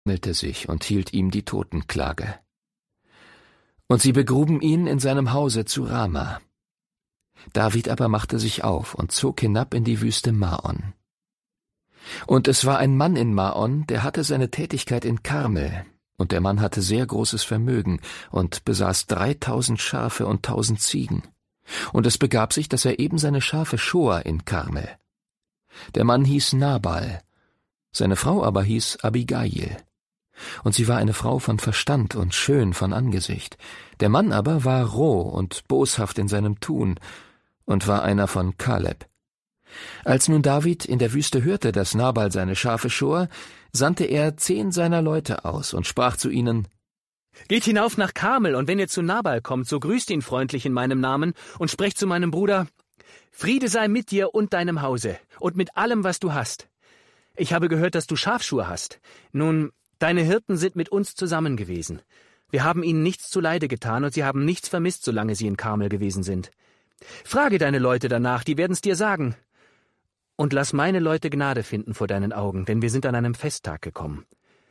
sammelte sich und hielt ihm die Totenklage. Und sie begruben ihn in seinem Hause zu Rama. David aber machte sich auf und zog hinab in die Wüste Maon. Und es war ein Mann in Maon, der hatte seine Tätigkeit in Karmel, und der Mann hatte sehr großes Vermögen und besaß 3000 Schafe und 1000 Ziegen. Und es begab sich, dass er eben seine Schafe schor in Karmel. Der Mann hieß Nabal, seine Frau aber hieß Abigail. Und sie war eine Frau von Verstand und schön von Angesicht. Der Mann aber war roh und boshaft in seinem Tun und war einer von Kaleb. Als nun David in der Wüste hörte, dass Nabal seine Schafe schor, sandte er 10 seiner Leute aus und sprach zu ihnen: Geht hinauf nach Karmel, und wenn ihr zu Nabal kommt, so grüßt ihn freundlich in meinem Namen und sprecht zu meinem Bruder: Friede sei mit dir und deinem Hause und mit allem, was du hast. Ich habe gehört, dass du Schafschuhe hast. Nun, deine Hirten sind mit uns zusammen gewesen. Wir haben ihnen nichts zuleide getan, und sie haben nichts vermisst, solange sie in Karmel gewesen sind. Frage deine Leute danach, die werden's dir sagen. Und lass meine Leute Gnade finden vor deinen Augen, denn wir sind an einem Festtag gekommen.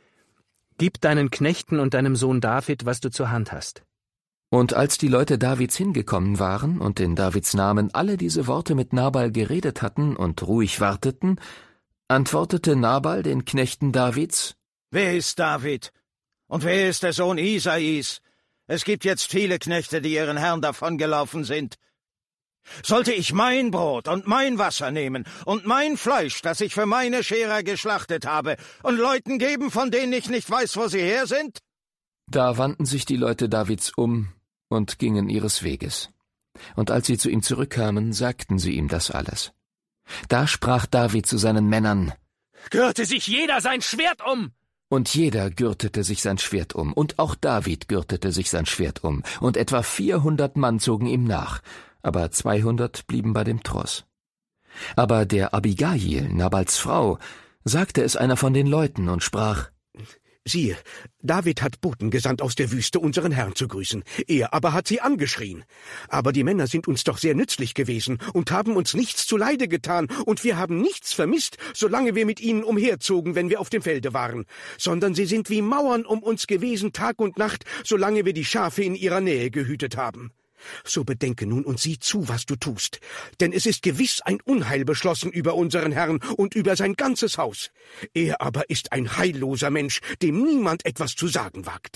Gib deinen Knechten und deinem Sohn David, was du zur Hand hast. Und als die Leute Davids hingekommen waren und in Davids Namen alle diese Worte mit Nabal geredet hatten und ruhig warteten, antwortete Nabal den Knechten Davids: Wer ist David? Und wer ist der Sohn Isais? Es gibt jetzt viele Knechte, die ihren Herrn davongelaufen sind. Sollte ich mein Brot und mein Wasser nehmen und mein Fleisch, das ich für meine Scherer geschlachtet habe, und Leuten geben, von denen ich nicht weiß, wo sie her sind? Da wandten sich die Leute Davids um und gingen ihres Weges. Und als sie zu ihm zurückkamen, sagten sie ihm das alles. Da sprach David zu seinen Männern: Gürte sich jeder sein Schwert um! Und jeder gürtete sich sein Schwert um, und auch David gürtete sich sein Schwert um, und etwa 400 Mann zogen ihm nach, aber 200 blieben bei dem Tross. Aber der Abigail, Nabals Frau, sagte es einer von den Leuten und sprach: Siehe, David hat Boten gesandt aus der Wüste, unseren Herrn zu grüßen. Er aber hat sie angeschrien. Aber die Männer sind uns doch sehr nützlich gewesen und haben uns nichts zuleide getan, und wir haben nichts vermisst, solange wir mit ihnen umherzogen, wenn wir auf dem Felde waren, sondern sie sind wie Mauern um uns gewesen, Tag und Nacht, solange wir die Schafe in ihrer Nähe gehütet haben. So bedenke nun und sieh zu, was du tust, denn es ist gewiss ein Unheil beschlossen über unseren Herrn und über sein ganzes Haus. Er aber ist ein heilloser Mensch, dem niemand etwas zu sagen wagt.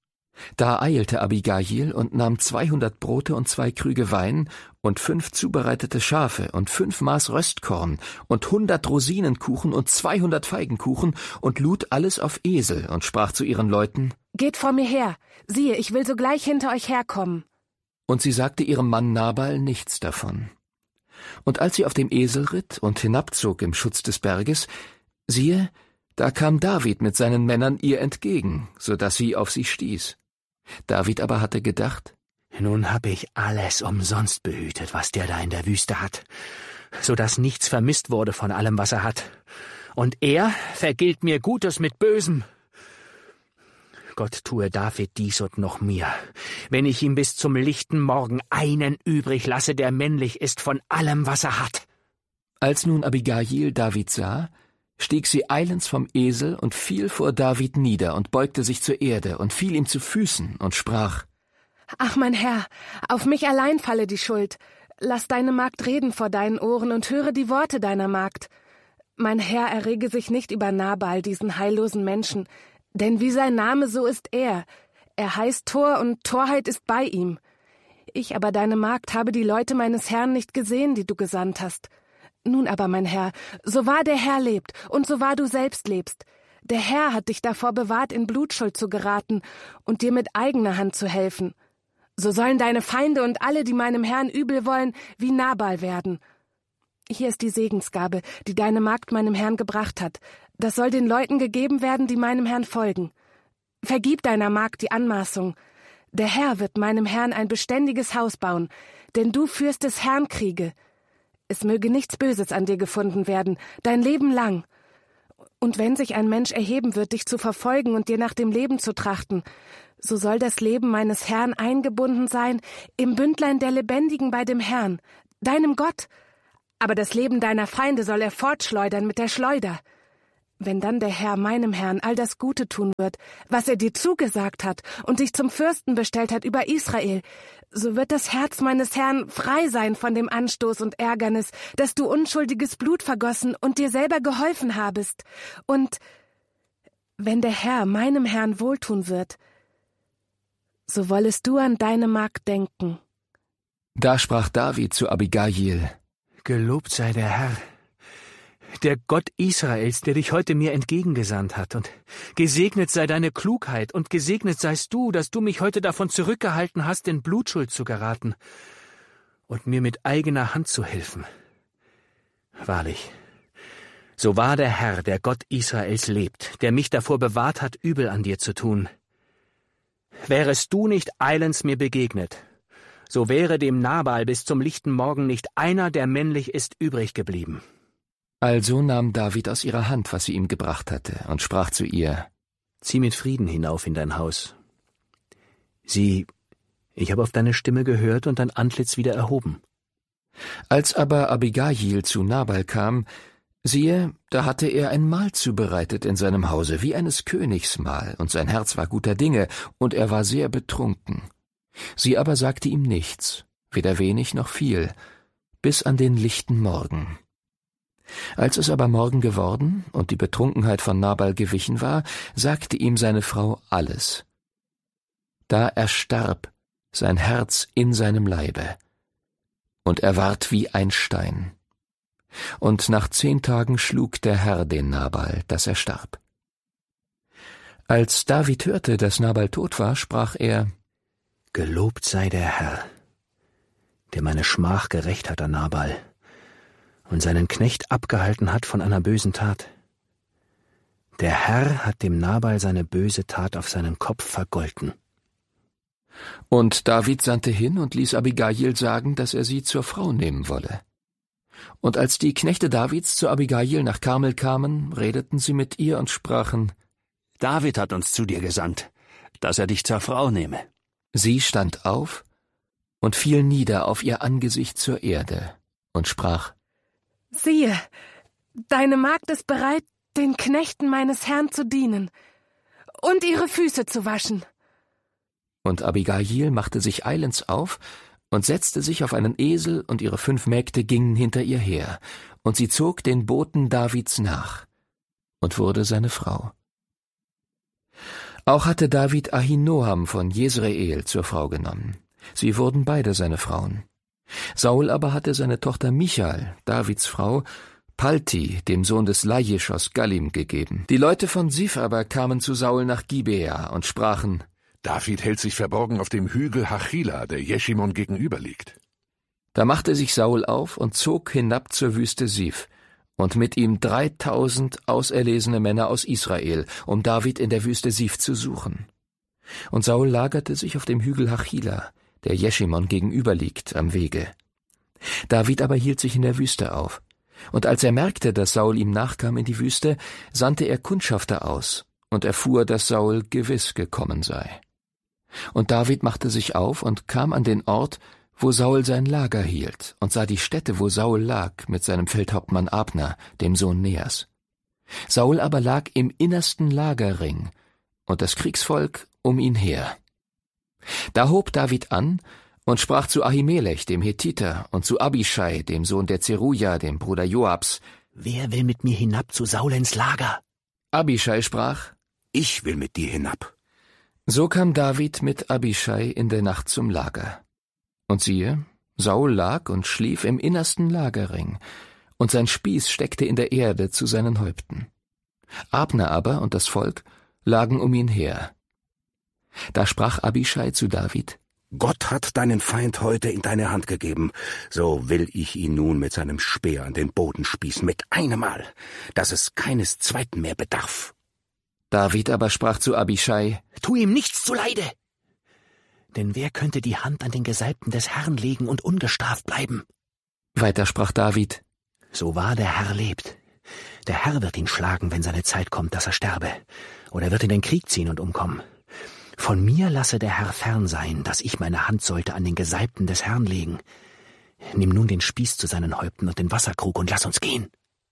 Da eilte Abigail und nahm 200 Brote und 2 Krüge Wein und 5 zubereitete Schafe und 5 Maß Röstkorn und 100 Rosinenkuchen und 200 Feigenkuchen und lud alles auf Esel und sprach zu ihren Leuten: Geht vor mir her, siehe, ich will sogleich hinter euch herkommen. Und sie sagte ihrem Mann Nabal nichts davon. Und als sie auf dem Esel ritt und hinabzog im Schutz des Berges, siehe, da kam David mit seinen Männern ihr entgegen, so dass sie auf sie stieß. David aber hatte gedacht: Nun habe ich alles umsonst behütet, was der da in der Wüste hat, so dass nichts vermisst wurde von allem, was er hat. Und er vergilt mir Gutes mit Bösem. Gott tue David dies und noch mir, wenn ich ihm bis zum lichten Morgen einen übrig lasse, der männlich ist von allem, was er hat. Als nun Abigail David sah, stieg sie eilends vom Esel und fiel vor David nieder und beugte sich zur Erde und fiel ihm zu Füßen und sprach: Ach, mein Herr, auf mich allein falle die Schuld. Lass deine Magd reden vor deinen Ohren und höre die Worte deiner Magd. Mein Herr errege sich nicht über Nabal, diesen heillosen Menschen, denn wie sein Name, so ist er. Er heißt Tor, und Torheit ist bei ihm. Ich aber, deine Magd, habe die Leute meines Herrn nicht gesehen, die du gesandt hast. Nun aber, mein Herr, so wahr der Herr lebt, und so wahr du selbst lebst, der Herr hat dich davor bewahrt, in Blutschuld zu geraten und dir mit eigener Hand zu helfen. So sollen deine Feinde und alle, die meinem Herrn übel wollen, wie Nabal werden. Hier ist die Segensgabe, die deine Magd meinem Herrn gebracht hat. Das soll den Leuten gegeben werden, die meinem Herrn folgen. Vergib deiner Magd die Anmaßung. Der Herr wird meinem Herrn ein beständiges Haus bauen, denn du führst des Herrn Kriege. Es möge nichts Böses an dir gefunden werden, dein Leben lang. Und wenn sich ein Mensch erheben wird, dich zu verfolgen und dir nach dem Leben zu trachten, so soll das Leben meines Herrn eingebunden sein im Bündlein der Lebendigen bei dem Herrn, deinem Gott. Aber das Leben deiner Feinde soll er fortschleudern mit der Schleuder. Wenn dann der Herr meinem Herrn all das Gute tun wird, was er dir zugesagt hat und dich zum Fürsten bestellt hat über Israel, so wird das Herz meines Herrn frei sein von dem Anstoß und Ärgernis, dass du unschuldiges Blut vergossen und dir selber geholfen habest. Und wenn der Herr meinem Herrn wohltun wird, so wollest du an deine Magd denken. Da sprach David zu Abigail: Gelobt sei der Herr, der Gott Israels, der dich heute mir entgegengesandt hat, und gesegnet sei deine Klugheit, und gesegnet seist du, dass du mich heute davon zurückgehalten hast, in Blutschuld zu geraten und mir mit eigener Hand zu helfen. Wahrlich, so wahr der Herr, der Gott Israels lebt, der mich davor bewahrt hat, übel an dir zu tun. Wärest du nicht eilends mir begegnet, so wäre dem Nabal bis zum lichten Morgen nicht einer, der männlich ist, übrig geblieben. Also nahm David aus ihrer Hand, was sie ihm gebracht hatte, und sprach zu ihr: Zieh mit Frieden hinauf in dein Haus. Sieh, ich habe auf deine Stimme gehört und dein Antlitz wieder erhoben. Als aber Abigail zu Nabal kam, siehe, da hatte er ein Mahl zubereitet in seinem Hause, wie eines Königs Mahl, und sein Herz war guter Dinge, und er war sehr betrunken. Sie aber sagte ihm nichts, weder wenig noch viel, bis an den lichten Morgen. Als es aber Morgen geworden und die Betrunkenheit von Nabal gewichen war, sagte ihm seine Frau alles. Da erstarb sein Herz in seinem Leibe, und er ward wie ein Stein. Und nach 10 Tagen schlug der Herr den Nabal, dass er starb. Als David hörte, dass Nabal tot war, sprach er: Gelobt sei der Herr, der meine Schmach gerächt hat an Nabal und seinen Knecht abgehalten hat von einer bösen Tat. Der Herr hat dem Nabal seine böse Tat auf seinen Kopf vergolten. Und David sandte hin und ließ Abigail sagen, dass er sie zur Frau nehmen wolle. Und als die Knechte Davids zu Abigail nach Karmel kamen, redeten sie mit ihr und sprachen: David hat uns zu dir gesandt, dass er dich zur Frau nehme. Sie stand auf und fiel nieder auf ihr Angesicht zur Erde und sprach: Siehe, deine Magd ist bereit, den Knechten meines Herrn zu dienen und ihre Füße zu waschen. Und Abigail machte sich eilends auf und setzte sich auf einen Esel, und ihre 5 Mägde gingen hinter ihr her, und sie zog den Boten Davids nach und wurde seine Frau. Auch hatte David Ahinoam von Jesreel zur Frau genommen. Sie wurden beide seine Frauen. Saul aber hatte seine Tochter Michal, Davids Frau, Palti, dem Sohn des Laisch aus Gallim, gegeben. Die Leute von Sif aber kamen zu Saul nach Gibea und sprachen: David hält sich verborgen auf dem Hügel Hachila, der Jeschimon gegenüber liegt. Da machte sich Saul auf und zog hinab zur Wüste Sif, und mit ihm 3000 auserlesene Männer aus Israel, um David in der Wüste Sif zu suchen. Und Saul lagerte sich auf dem Hügel Hachila, der Jeschimon gegenüber liegt, am Wege. David aber hielt sich in der Wüste auf. Und als er merkte, dass Saul ihm nachkam in die Wüste, sandte er Kundschafter aus und erfuhr, dass Saul gewiss gekommen sei. Und David machte sich auf und kam an den Ort, wo Saul sein Lager hielt, und sah die Stätte, wo Saul lag, mit seinem Feldhauptmann Abner, dem Sohn Neas. Saul aber lag im innersten Lagerring, und das Kriegsvolk um ihn her. Da hob David an und sprach zu Ahimelech, dem Hethiter, und zu Abischai, dem Sohn der Zeruja, dem Bruder Joabs: Wer will mit mir hinab zu Saul ins Lager? Abischai sprach: Ich will mit dir hinab. So kam David mit Abischai in der Nacht zum Lager. Und siehe, Saul lag und schlief im innersten Lagerring, und sein Spieß steckte in der Erde zu seinen Häupten. Abner aber und das Volk lagen um ihn her. Da sprach Abischai zu David: Gott hat deinen Feind heute in deine Hand gegeben, so will ich ihn nun mit seinem Speer an den Boden spießen, mit einem Mal, dass es keines zweiten mehr bedarf. David aber sprach zu Abischai: Tu ihm nichts zuleide! Denn wer könnte die Hand an den Gesalbten des Herrn legen und ungestraft bleiben? Weiter sprach David: So wahr der Herr lebt. Der Herr wird ihn schlagen, wenn seine Zeit kommt, dass er sterbe, oder wird in den Krieg ziehen und umkommen. Von mir lasse der Herr fern sein, dass ich meine Hand sollte an den Gesalbten des Herrn legen. Nimm nun den Spieß zu seinen Häupten und den Wasserkrug und lass uns gehen.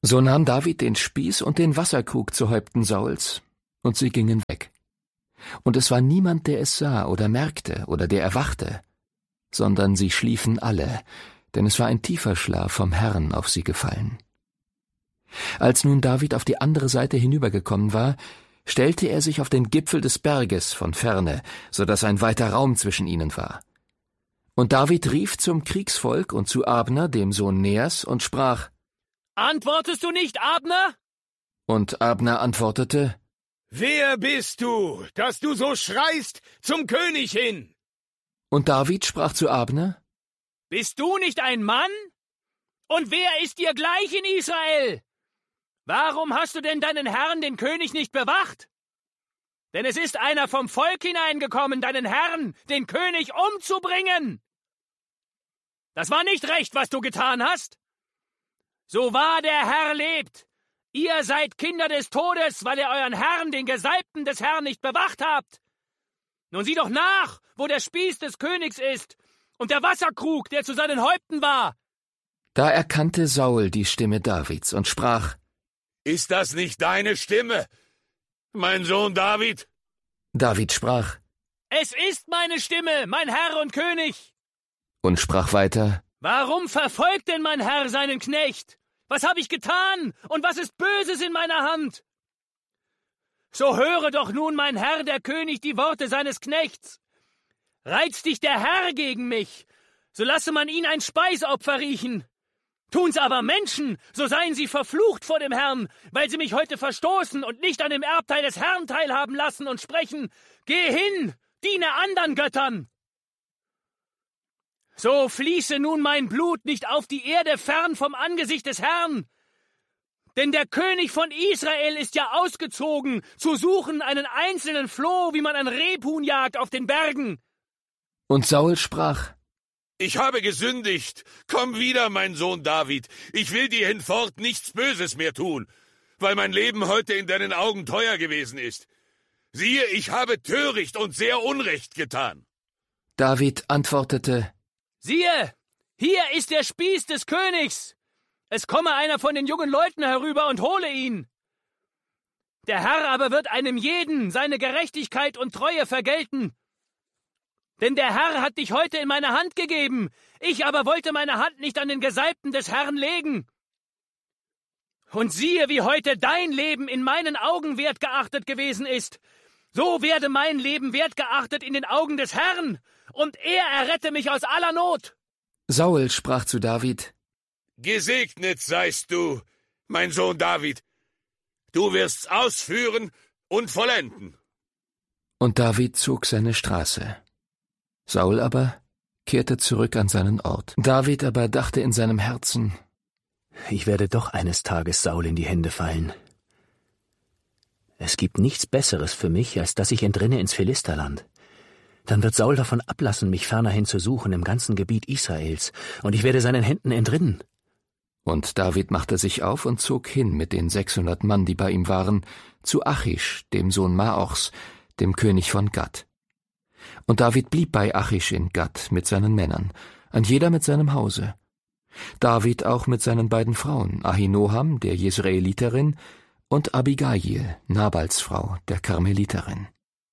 So nahm David den Spieß und den Wasserkrug zu Häupten Sauls, und sie gingen weg. Und es war niemand, der es sah oder merkte oder der erwachte, sondern sie schliefen alle, denn es war ein tiefer Schlaf vom Herrn auf sie gefallen. Als nun David auf die andere Seite hinübergekommen war, stellte er sich auf den Gipfel des Berges von ferne, so dass ein weiter Raum zwischen ihnen war. Und David rief zum Kriegsvolk und zu Abner, dem Sohn Neas, und sprach: »Antwortest du nicht, Abner?« Und Abner antwortete: »Wer bist du, dass du so schreist zum König hin?« Und David sprach zu Abner: »Bist du nicht ein Mann? Und wer ist dir gleich in Israel? Warum hast du denn deinen Herrn, den König, nicht bewacht? Denn es ist einer vom Volk hineingekommen, deinen Herrn, den König, umzubringen. Das war nicht recht, was du getan hast. So wahr der Herr lebt, ihr seid Kinder des Todes, weil ihr euren Herrn, den Gesalbten des Herrn, nicht bewacht habt. Nun sieh doch nach, wo der Spieß des Königs ist und der Wasserkrug, der zu seinen Häupten war.« Da erkannte Saul die Stimme Davids und sprach: »Ist das nicht deine Stimme, mein Sohn David?« David sprach: »Es ist meine Stimme, mein Herr und König.« Und sprach weiter: »Warum verfolgt denn mein Herr seinen Knecht? Was habe ich getan, und was ist Böses in meiner Hand? So höre doch nun, mein Herr, der König, die Worte seines Knechts. Reizt dich der Herr gegen mich, so lasse man ihn ein Speisopfer riechen. Tun's aber Menschen, so seien sie verflucht vor dem Herrn, weil sie mich heute verstoßen und nicht an dem Erbteil des Herrn teilhaben lassen und sprechen: Geh hin, diene anderen Göttern. So fließe nun mein Blut nicht auf die Erde fern vom Angesicht des Herrn. Denn der König von Israel ist ja ausgezogen, zu suchen einen einzelnen Floh, wie man ein Rebhuhn jagt auf den Bergen.« Und Saul sprach: »Ich habe gesündigt. Komm wieder, mein Sohn David. Ich will dir hinfort nichts Böses mehr tun, weil mein Leben heute in deinen Augen teuer gewesen ist. Siehe, ich habe töricht und sehr Unrecht getan.« David antwortete: »Siehe, hier ist der Spieß des Königs. Es komme einer von den jungen Leuten herüber und hole ihn. Der Herr aber wird einem jeden seine Gerechtigkeit und Treue vergelten. Denn der Herr hat dich heute in meine Hand gegeben, ich aber wollte meine Hand nicht an den Gesalbten des Herrn legen. Und siehe, wie heute dein Leben in meinen Augen wertgeachtet gewesen ist, so werde mein Leben wertgeachtet in den Augen des Herrn, und er errette mich aus aller Not.« Saul sprach zu David: »Gesegnet seist du, mein Sohn David. Du wirst's ausführen und vollenden.« Und David zog seine Straße. Saul aber kehrte zurück an seinen Ort. David aber dachte in seinem Herzen: Ich werde doch eines Tages Saul in die Hände fallen. Es gibt nichts Besseres für mich, als dass ich entrinne ins Philisterland. Dann wird Saul davon ablassen, mich fernerhin zu suchen im ganzen Gebiet Israels, und ich werde seinen Händen entrinnen. Und David machte sich auf und zog hin mit den 600 Mann, die bei ihm waren, zu Achish, dem Sohn Maochs, dem König von Gat. Und David blieb bei Achish in Gat mit seinen Männern, ein jeder mit seinem Hause. David auch mit seinen beiden Frauen, Ahinoam, der Jesraeliterin, und Abigail, Nabals Frau, der Karmeliterin.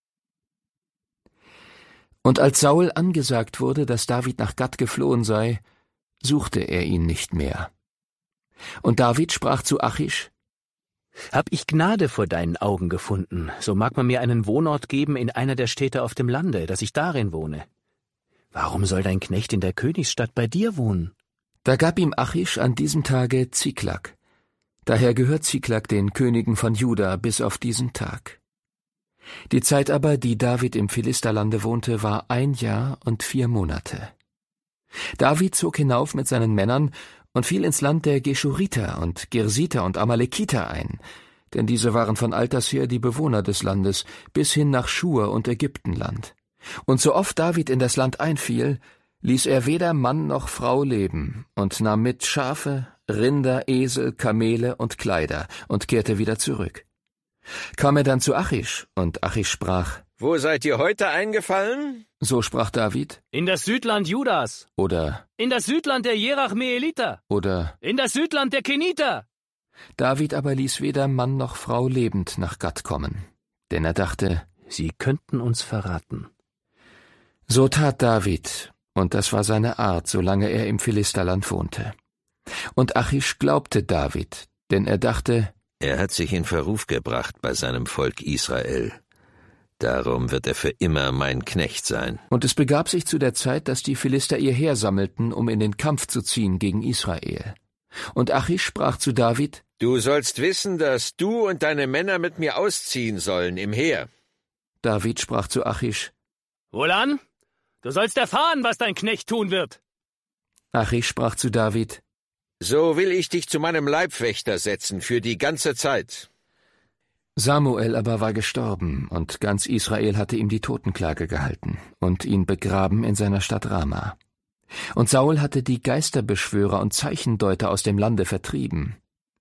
Und als Saul angesagt wurde, dass David nach Gat geflohen sei, suchte er ihn nicht mehr. Und David sprach zu Achish: Hab ich Gnade vor deinen Augen gefunden, so mag man mir einen Wohnort geben in einer der Städte auf dem Lande, dass ich darin wohne. Warum soll dein Knecht in der Königsstadt bei dir wohnen? Da gab ihm Achish an diesem Tage Ziklag. Daher gehört Ziklag den Königen von Juda bis auf diesen Tag. Die Zeit aber, die David im Philisterlande wohnte, war 1 Jahr und 4 Monate. David zog hinauf mit seinen Männern und fiel ins Land der Geschuriter und Gersiter und Amalekiter ein, denn diese waren von alters her die Bewohner des Landes, bis hin nach Schur und Ägyptenland. Und so oft David in das Land einfiel, ließ er weder Mann noch Frau leben und nahm mit Schafe, Rinder, Esel, Kamele und Kleider und kehrte wieder zurück. Kam er dann zu Achish, und Achish sprach: »Wo seid ihr heute eingefallen?« So sprach David: »In das Südland Judas.« Oder: »In das Südland der Jerachmeeliter.« Oder: »In das Südland der Keniter.« David aber ließ weder Mann noch Frau lebend nach Gat kommen, denn er dachte, sie könnten uns verraten. So tat David, und das war seine Art, solange er im Philisterland wohnte. Und Achish glaubte David, denn er dachte, er hat sich in Verruf gebracht bei seinem Volk Israel. Darum wird er für immer mein Knecht sein. Und es begab sich zu der Zeit, dass die Philister ihr Heer sammelten, um in den Kampf zu ziehen gegen Israel. Und Achish sprach zu David, Du sollst wissen, dass du und deine Männer mit mir ausziehen sollen im Heer. David sprach zu Achish, Wohlan, du sollst erfahren, was dein Knecht tun wird. Achish sprach zu David, So will ich dich zu meinem Leibwächter setzen für die ganze Zeit. Samuel aber war gestorben, und ganz Israel hatte ihm die Totenklage gehalten und ihn begraben in seiner Stadt Rama. Und Saul hatte die Geisterbeschwörer und Zeichendeuter aus dem Lande vertrieben.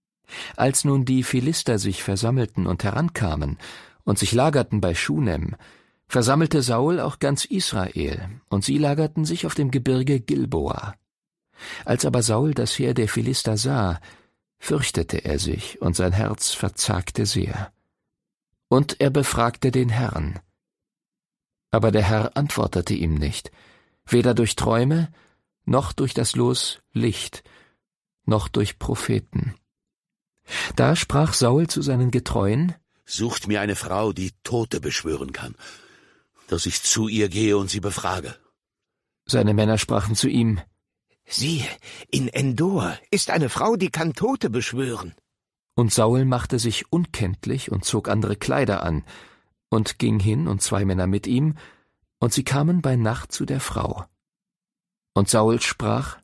Als nun die Philister sich versammelten und herankamen und sich lagerten bei Schunem, versammelte Saul auch ganz Israel, und sie lagerten sich auf dem Gebirge Gilboa. Als aber Saul das Heer der Philister sah, fürchtete er sich, und sein Herz verzagte sehr. Und er befragte den Herrn. Aber der Herr antwortete ihm nicht, weder durch Träume, noch durch das Los Licht, noch durch Propheten. Da sprach Saul zu seinen Getreuen, Sucht mir eine Frau, die Tote beschwören kann, dass ich zu ihr gehe und sie befrage. Seine Männer sprachen zu ihm, Siehe, in Endor ist eine Frau, die kann Tote beschwören. Und Saul machte sich unkenntlich und zog andere Kleider an und ging hin und 2 Männer mit ihm, und sie kamen bei Nacht zu der Frau. Und Saul sprach,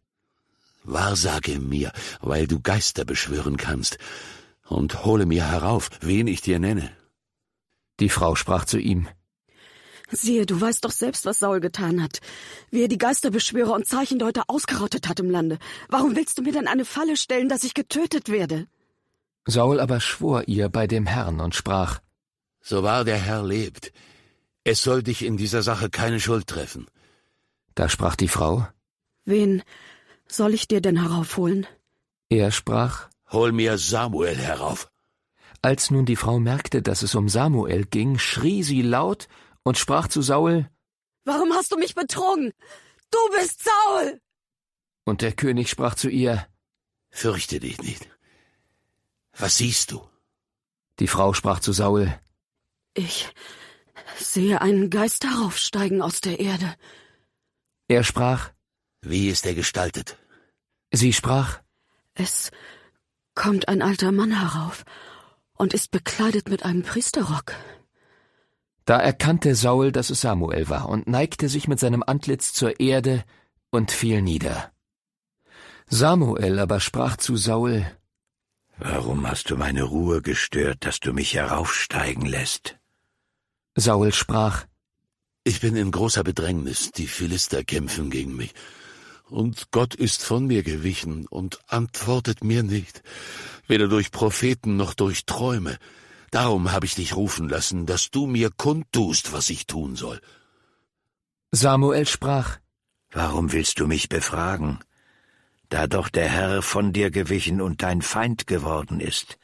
Wahrsage mir, weil du Geister beschwören kannst, und hole mir herauf, wen ich dir nenne. Die Frau sprach zu ihm, Siehe, du weißt doch selbst, was Saul getan hat, wie er die Geisterbeschwörer und Zeichendeuter ausgerottet hat im Lande. Warum willst du mir denn eine Falle stellen, dass ich getötet werde? Saul aber schwor ihr bei dem Herrn und sprach, So wahr der Herr lebt, es soll dich in dieser Sache keine Schuld treffen. Da sprach die Frau, Wen soll ich dir denn heraufholen? Er sprach, Hol mir Samuel herauf. Als nun die Frau merkte, dass es um Samuel ging, schrie sie laut und sprach zu Saul, Warum hast du mich betrogen? Du bist Saul! Und der König sprach zu ihr, Fürchte dich nicht. Was siehst du? Die Frau sprach zu Saul, Ich sehe einen Geist heraufsteigen aus der Erde. Er sprach, Wie ist er gestaltet? Sie sprach, Es kommt ein alter Mann herauf und ist bekleidet mit einem Priesterrock. Da erkannte Saul, dass es Samuel war, und neigte sich mit seinem Antlitz zur Erde und fiel nieder. Samuel aber sprach zu Saul, Warum hast du meine Ruhe gestört, dass du mich heraufsteigen lässt? Saul sprach, Ich bin in großer Bedrängnis, die Philister kämpfen gegen mich. Und Gott ist von mir gewichen und antwortet mir nicht, weder durch Propheten noch durch Träume. Darum habe ich dich rufen lassen, dass du mir kundtust, was ich tun soll. Samuel sprach, Warum willst du mich befragen, da doch der Herr von dir gewichen und dein Feind geworden ist?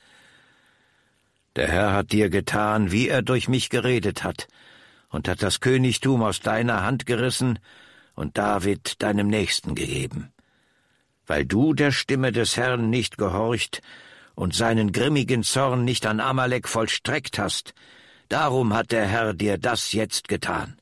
Der Herr hat dir getan, wie er durch mich geredet hat, und hat das Königtum aus deiner Hand gerissen und David deinem Nächsten gegeben. Weil du der Stimme des Herrn nicht gehorcht und seinen grimmigen Zorn nicht an Amalek vollstreckt hast, darum hat der Herr dir das jetzt getan.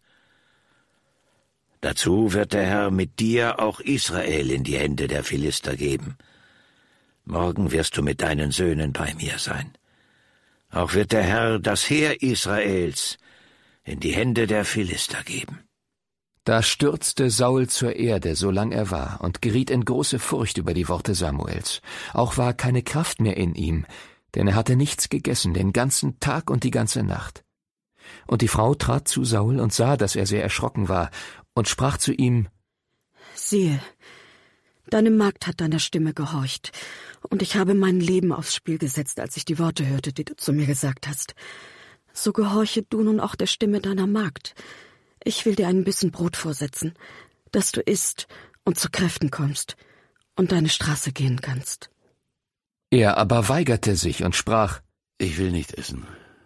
Dazu wird der Herr mit dir auch Israel in die Hände der Philister geben. Morgen wirst du mit deinen Söhnen bei mir sein. Auch wird der Herr das Heer Israels in die Hände der Philister geben. Da stürzte Saul zur Erde, solang er war, und geriet in große Furcht über die Worte Samuels. Auch war keine Kraft mehr in ihm, denn er hatte nichts gegessen, den ganzen Tag und die ganze Nacht. Und die Frau trat zu Saul und sah, dass er sehr erschrocken war, und sprach zu ihm, Siehe, deine Magd hat deiner Stimme gehorcht, und ich habe mein Leben aufs Spiel gesetzt, als ich die Worte hörte, die du zu mir gesagt hast. So gehorche du nun auch der Stimme deiner Magd. Ich will dir einen Bissen Brot vorsetzen, dass du isst und zu Kräften kommst und deine Straße gehen kannst. Er aber weigerte sich und sprach: Ich will nicht essen.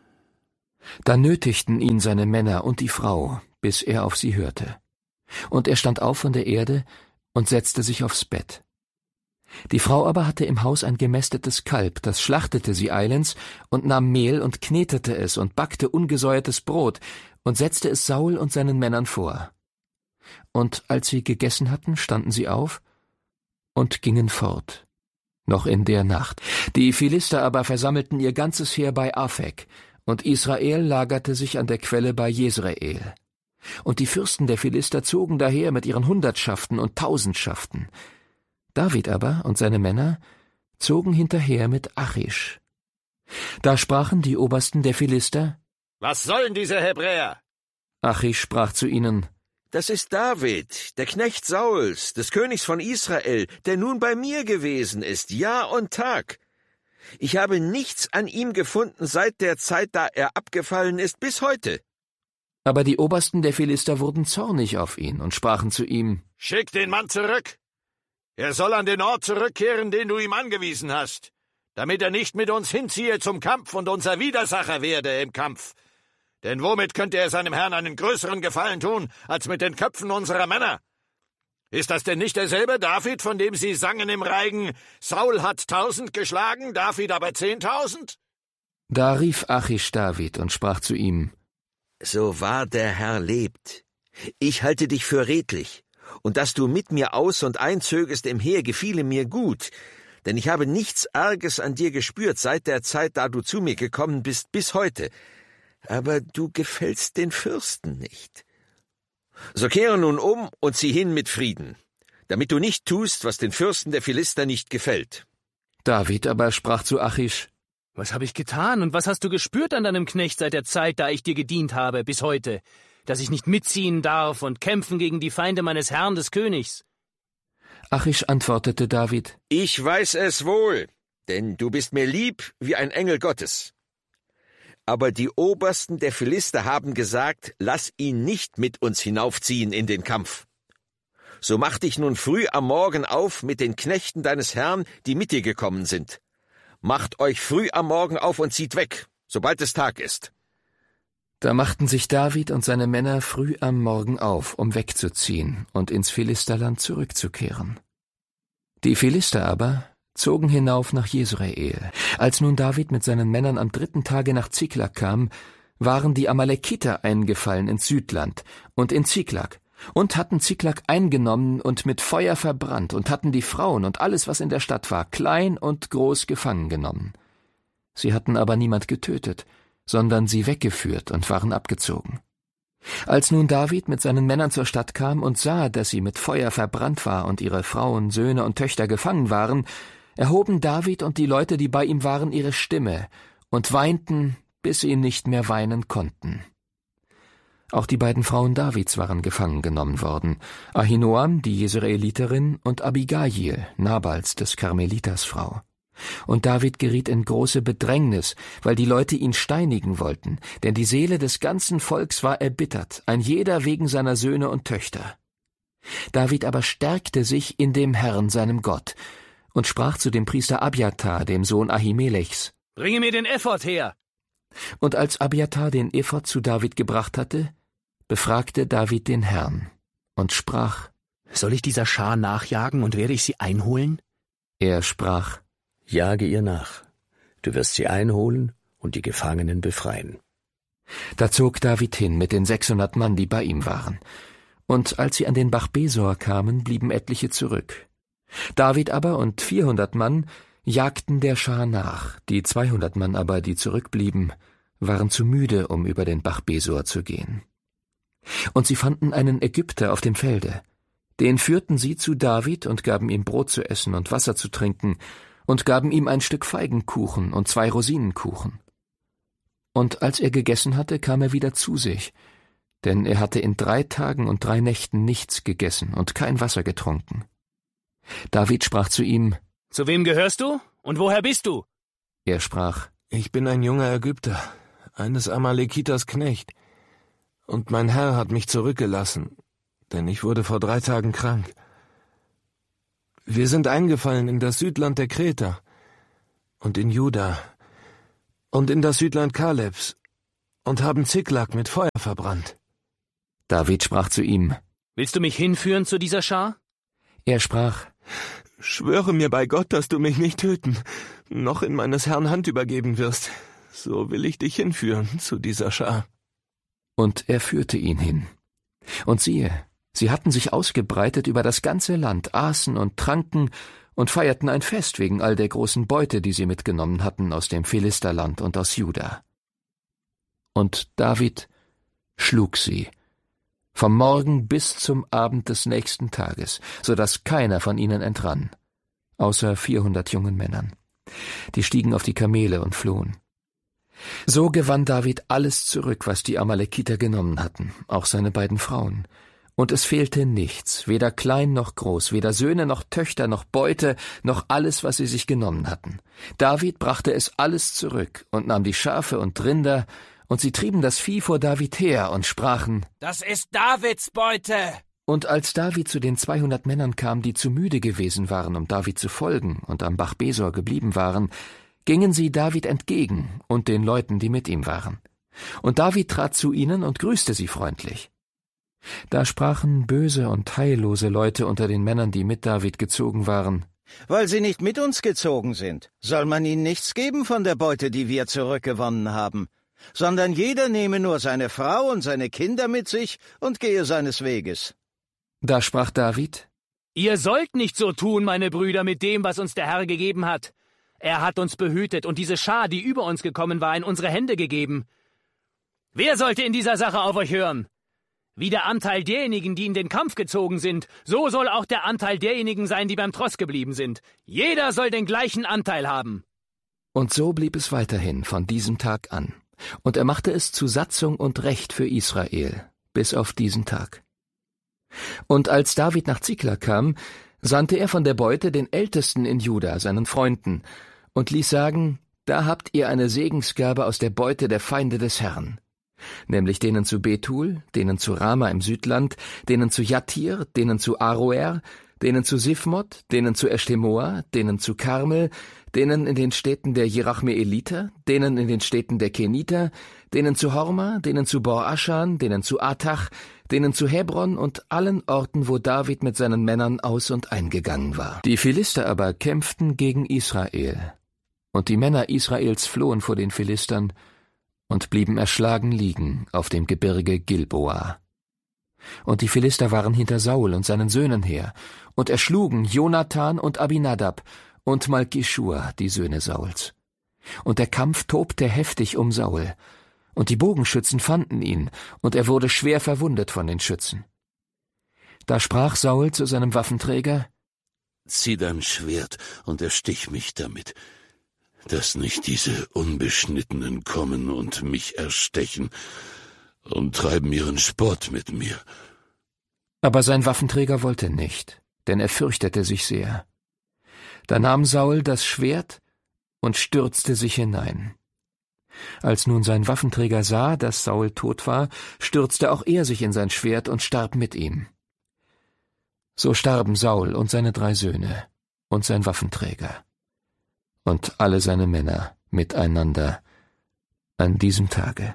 Da nötigten ihn seine Männer und die Frau, bis er auf sie hörte. Und er stand auf von der Erde und setzte sich aufs Bett. Die Frau aber hatte im Haus ein gemästetes Kalb, das schlachtete sie eilends und nahm Mehl und knetete es und backte ungesäuertes Brot und setzte es Saul und seinen Männern vor. Und als sie gegessen hatten, standen sie auf und gingen fort, noch in der Nacht. Die Philister aber versammelten ihr ganzes Heer bei Aphek, und Israel lagerte sich an der Quelle bei Jezreel. Und die Fürsten der Philister zogen daher mit ihren Hundertschaften und Tausendschaften. David aber und seine Männer zogen hinterher mit Achish. Da sprachen die Obersten der Philister: Was sollen diese Hebräer? Achish sprach zu ihnen: Das ist David, der Knecht Sauls, des Königs von Israel, der nun bei mir gewesen ist, Jahr und Tag. Ich habe nichts an ihm gefunden seit der Zeit, da er abgefallen ist, bis heute. Aber die Obersten der Philister wurden zornig auf ihn und sprachen zu ihm: Schick den Mann zurück. Er soll an den Ort zurückkehren, den du ihm angewiesen hast, damit er nicht mit uns hinziehe zum Kampf und unser Widersacher werde im Kampf. Denn womit könnte er seinem Herrn einen größeren Gefallen tun, als mit den Köpfen unserer Männer? Ist das denn nicht derselbe David, von dem sie sangen im Reigen, Saul hat 1000 geschlagen, David aber 10.000? Da rief Achish David und sprach zu ihm: So wahr der Herr lebt. Ich halte dich für redlich, und dass du mit mir aus- und einzögest im Heer, gefiele mir gut, denn ich habe nichts Arges an dir gespürt seit der Zeit, da du zu mir gekommen bist, bis heute. Aber du gefällst den Fürsten nicht. So kehre nun um und zieh hin mit Frieden, damit du nicht tust, was den Fürsten der Philister nicht gefällt. David aber sprach zu Achish: Was habe ich getan und was hast du gespürt an deinem Knecht seit der Zeit, da ich dir gedient habe, bis heute, dass ich nicht mitziehen darf und kämpfen gegen die Feinde meines Herrn des Königs? Achish antwortete David: Ich weiß es wohl, denn du bist mir lieb wie ein Engel Gottes. Aber die Obersten der Philister haben gesagt, lass ihn nicht mit uns hinaufziehen in den Kampf. So mach dich nun früh am Morgen auf mit den Knechten deines Herrn, die mit dir gekommen sind. Macht euch früh am Morgen auf und zieht weg, sobald es Tag ist. Da machten sich David und seine Männer früh am Morgen auf, um wegzuziehen und ins Philisterland zurückzukehren. Die Philister aber zogen hinauf nach Jezreel. Als nun David mit seinen Männern am 3. Tage nach Ziklag kam, waren die Amalekiter eingefallen ins Südland und in Ziklag und hatten Ziklag eingenommen und mit Feuer verbrannt und hatten die Frauen und alles, was in der Stadt war, klein und groß gefangen genommen. Sie hatten aber niemand getötet, sondern sie weggeführt und waren abgezogen. Als nun David mit seinen Männern zur Stadt kam und sah, dass sie mit Feuer verbrannt war und ihre Frauen, Söhne und Töchter gefangen waren, erhoben David und die Leute, die bei ihm waren, ihre Stimme und weinten, bis sie nicht mehr weinen konnten. Auch die beiden Frauen Davids waren gefangen genommen worden, Ahinoam, die Jezreeliterin, und Abigail, Nabals des Karmeliters Frau. Und David geriet in große Bedrängnis, weil die Leute ihn steinigen wollten, denn die Seele des ganzen Volks war erbittert, ein jeder wegen seiner Söhne und Töchter. David aber stärkte sich in dem Herrn, seinem Gott, und sprach zu dem Priester Abjatar, dem Sohn Ahimelechs: Bringe mir den Ephod her! Und als Abjatar den Ephod zu David gebracht hatte, befragte David den Herrn und sprach: Soll ich dieser Schar nachjagen und werde ich sie einholen? Er sprach: Jage ihr nach. Du wirst sie einholen und die Gefangenen befreien. Da zog David hin mit den 600 Mann, die bei ihm waren. Und als sie an den Bach Besor kamen, blieben etliche zurück. David aber und 400 Mann jagten der Schar nach, die 200 Mann aber, die zurückblieben, waren zu müde, um über den Bach Besor zu gehen. Und sie fanden einen Ägypter auf dem Felde. Den führten sie zu David und gaben ihm Brot zu essen und Wasser zu trinken und gaben ihm ein Stück Feigenkuchen und 2 Rosinenkuchen. Und als er gegessen hatte, kam er wieder zu sich, denn er hatte in 3 Tagen und 3 Nächten nichts gegessen und kein Wasser getrunken. David sprach zu ihm: Zu wem gehörst du und woher bist du? Er sprach: Ich bin ein junger Ägypter, eines Amalekiters Knecht, und mein Herr hat mich zurückgelassen, denn ich wurde vor 3 Tagen krank. Wir sind eingefallen in das Südland der Kreter. und in Juda und in das Südland Kalebs und haben Ziklag mit Feuer verbrannt. David sprach zu ihm: Willst du mich hinführen zu dieser Schar? Er sprach: Schwöre mir bei Gott, dass du mich nicht töten, noch in meines Herrn Hand übergeben wirst. So will ich dich hinführen zu dieser Schar. Und er führte ihn hin. Und siehe, sie hatten sich ausgebreitet über das ganze Land, aßen und tranken und feierten ein Fest wegen all der großen Beute, die sie mitgenommen hatten aus dem Philisterland und aus Juda. Und David schlug sie, vom Morgen bis zum Abend des nächsten Tages, so dass keiner von ihnen entrann, außer 400 jungen Männern. Die stiegen auf die Kamele und flohen. So gewann David alles zurück, was die Amalekiter genommen hatten, auch seine beiden Frauen. Und es fehlte nichts, weder klein noch groß, weder Söhne noch Töchter noch Beute, noch alles, was sie sich genommen hatten. David brachte es alles zurück und nahm die Schafe und Rinder, und sie trieben das Vieh vor David her und sprachen: Das ist Davids Beute! Und als David zu den 200 Männern kam, die zu müde gewesen waren, um David zu folgen und am Bach Besor geblieben waren, gingen sie David entgegen und den Leuten, die mit ihm waren. Und David trat zu ihnen und grüßte sie freundlich. Da sprachen böse und heillose Leute unter den Männern, die mit David gezogen waren: Weil sie nicht mit uns gezogen sind, soll man ihnen nichts geben von der Beute, die wir zurückgewonnen haben, sondern jeder nehme nur seine Frau und seine Kinder mit sich und gehe seines Weges. Da sprach David: Ihr sollt nicht so tun, meine Brüder, mit dem, was uns der Herr gegeben hat. Er hat uns behütet und diese Schar, die über uns gekommen war, in unsere Hände gegeben. Wer sollte in dieser Sache auf euch hören? Wie der Anteil derjenigen, die in den Kampf gezogen sind, so soll auch der Anteil derjenigen sein, die beim Tross geblieben sind. Jeder soll den gleichen Anteil haben. Und so blieb es weiterhin von diesem Tag an. Und er machte es zu Satzung und Recht für Israel, bis auf diesen Tag. Und als David nach Ziklag kam, sandte er von der Beute den Ältesten in Juda, seinen Freunden, und ließ sagen: Da habt ihr eine Segensgabe aus der Beute der Feinde des Herrn, nämlich denen zu Bethul, denen zu Rama im Südland, denen zu Jattir, denen zu Aroer, denen zu Sifmot, denen zu Eshtemoa, denen zu Karmel, denen in den Städten der Jerachmeeliter, denen in den Städten der Keniter, denen zu Horma, denen zu Bor-Aschan, denen zu Atach, denen zu Hebron und allen Orten, wo David mit seinen Männern aus- und eingegangen war. Die Philister aber kämpften gegen Israel, und die Männer Israels flohen vor den Philistern und blieben erschlagen liegen auf dem Gebirge Gilboa. Und die Philister waren hinter Saul und seinen Söhnen her und erschlugen Jonathan und Abinadab und Malkischua, die Söhne Sauls. Und der Kampf tobte heftig um Saul, und die Bogenschützen fanden ihn, und er wurde schwer verwundet von den Schützen. Da sprach Saul zu seinem Waffenträger: Zieh dein Schwert und erstich mich damit, dass nicht diese Unbeschnittenen kommen und mich erstechen und treiben ihren Spott mit mir. Aber sein Waffenträger wollte nicht, denn er fürchtete sich sehr. Da nahm Saul das Schwert und stürzte sich hinein. Als nun sein Waffenträger sah, dass Saul tot war, stürzte auch er sich in sein Schwert und starb mit ihm. So starben Saul und seine 3 Söhne und sein Waffenträger und alle seine Männer miteinander an diesem Tage.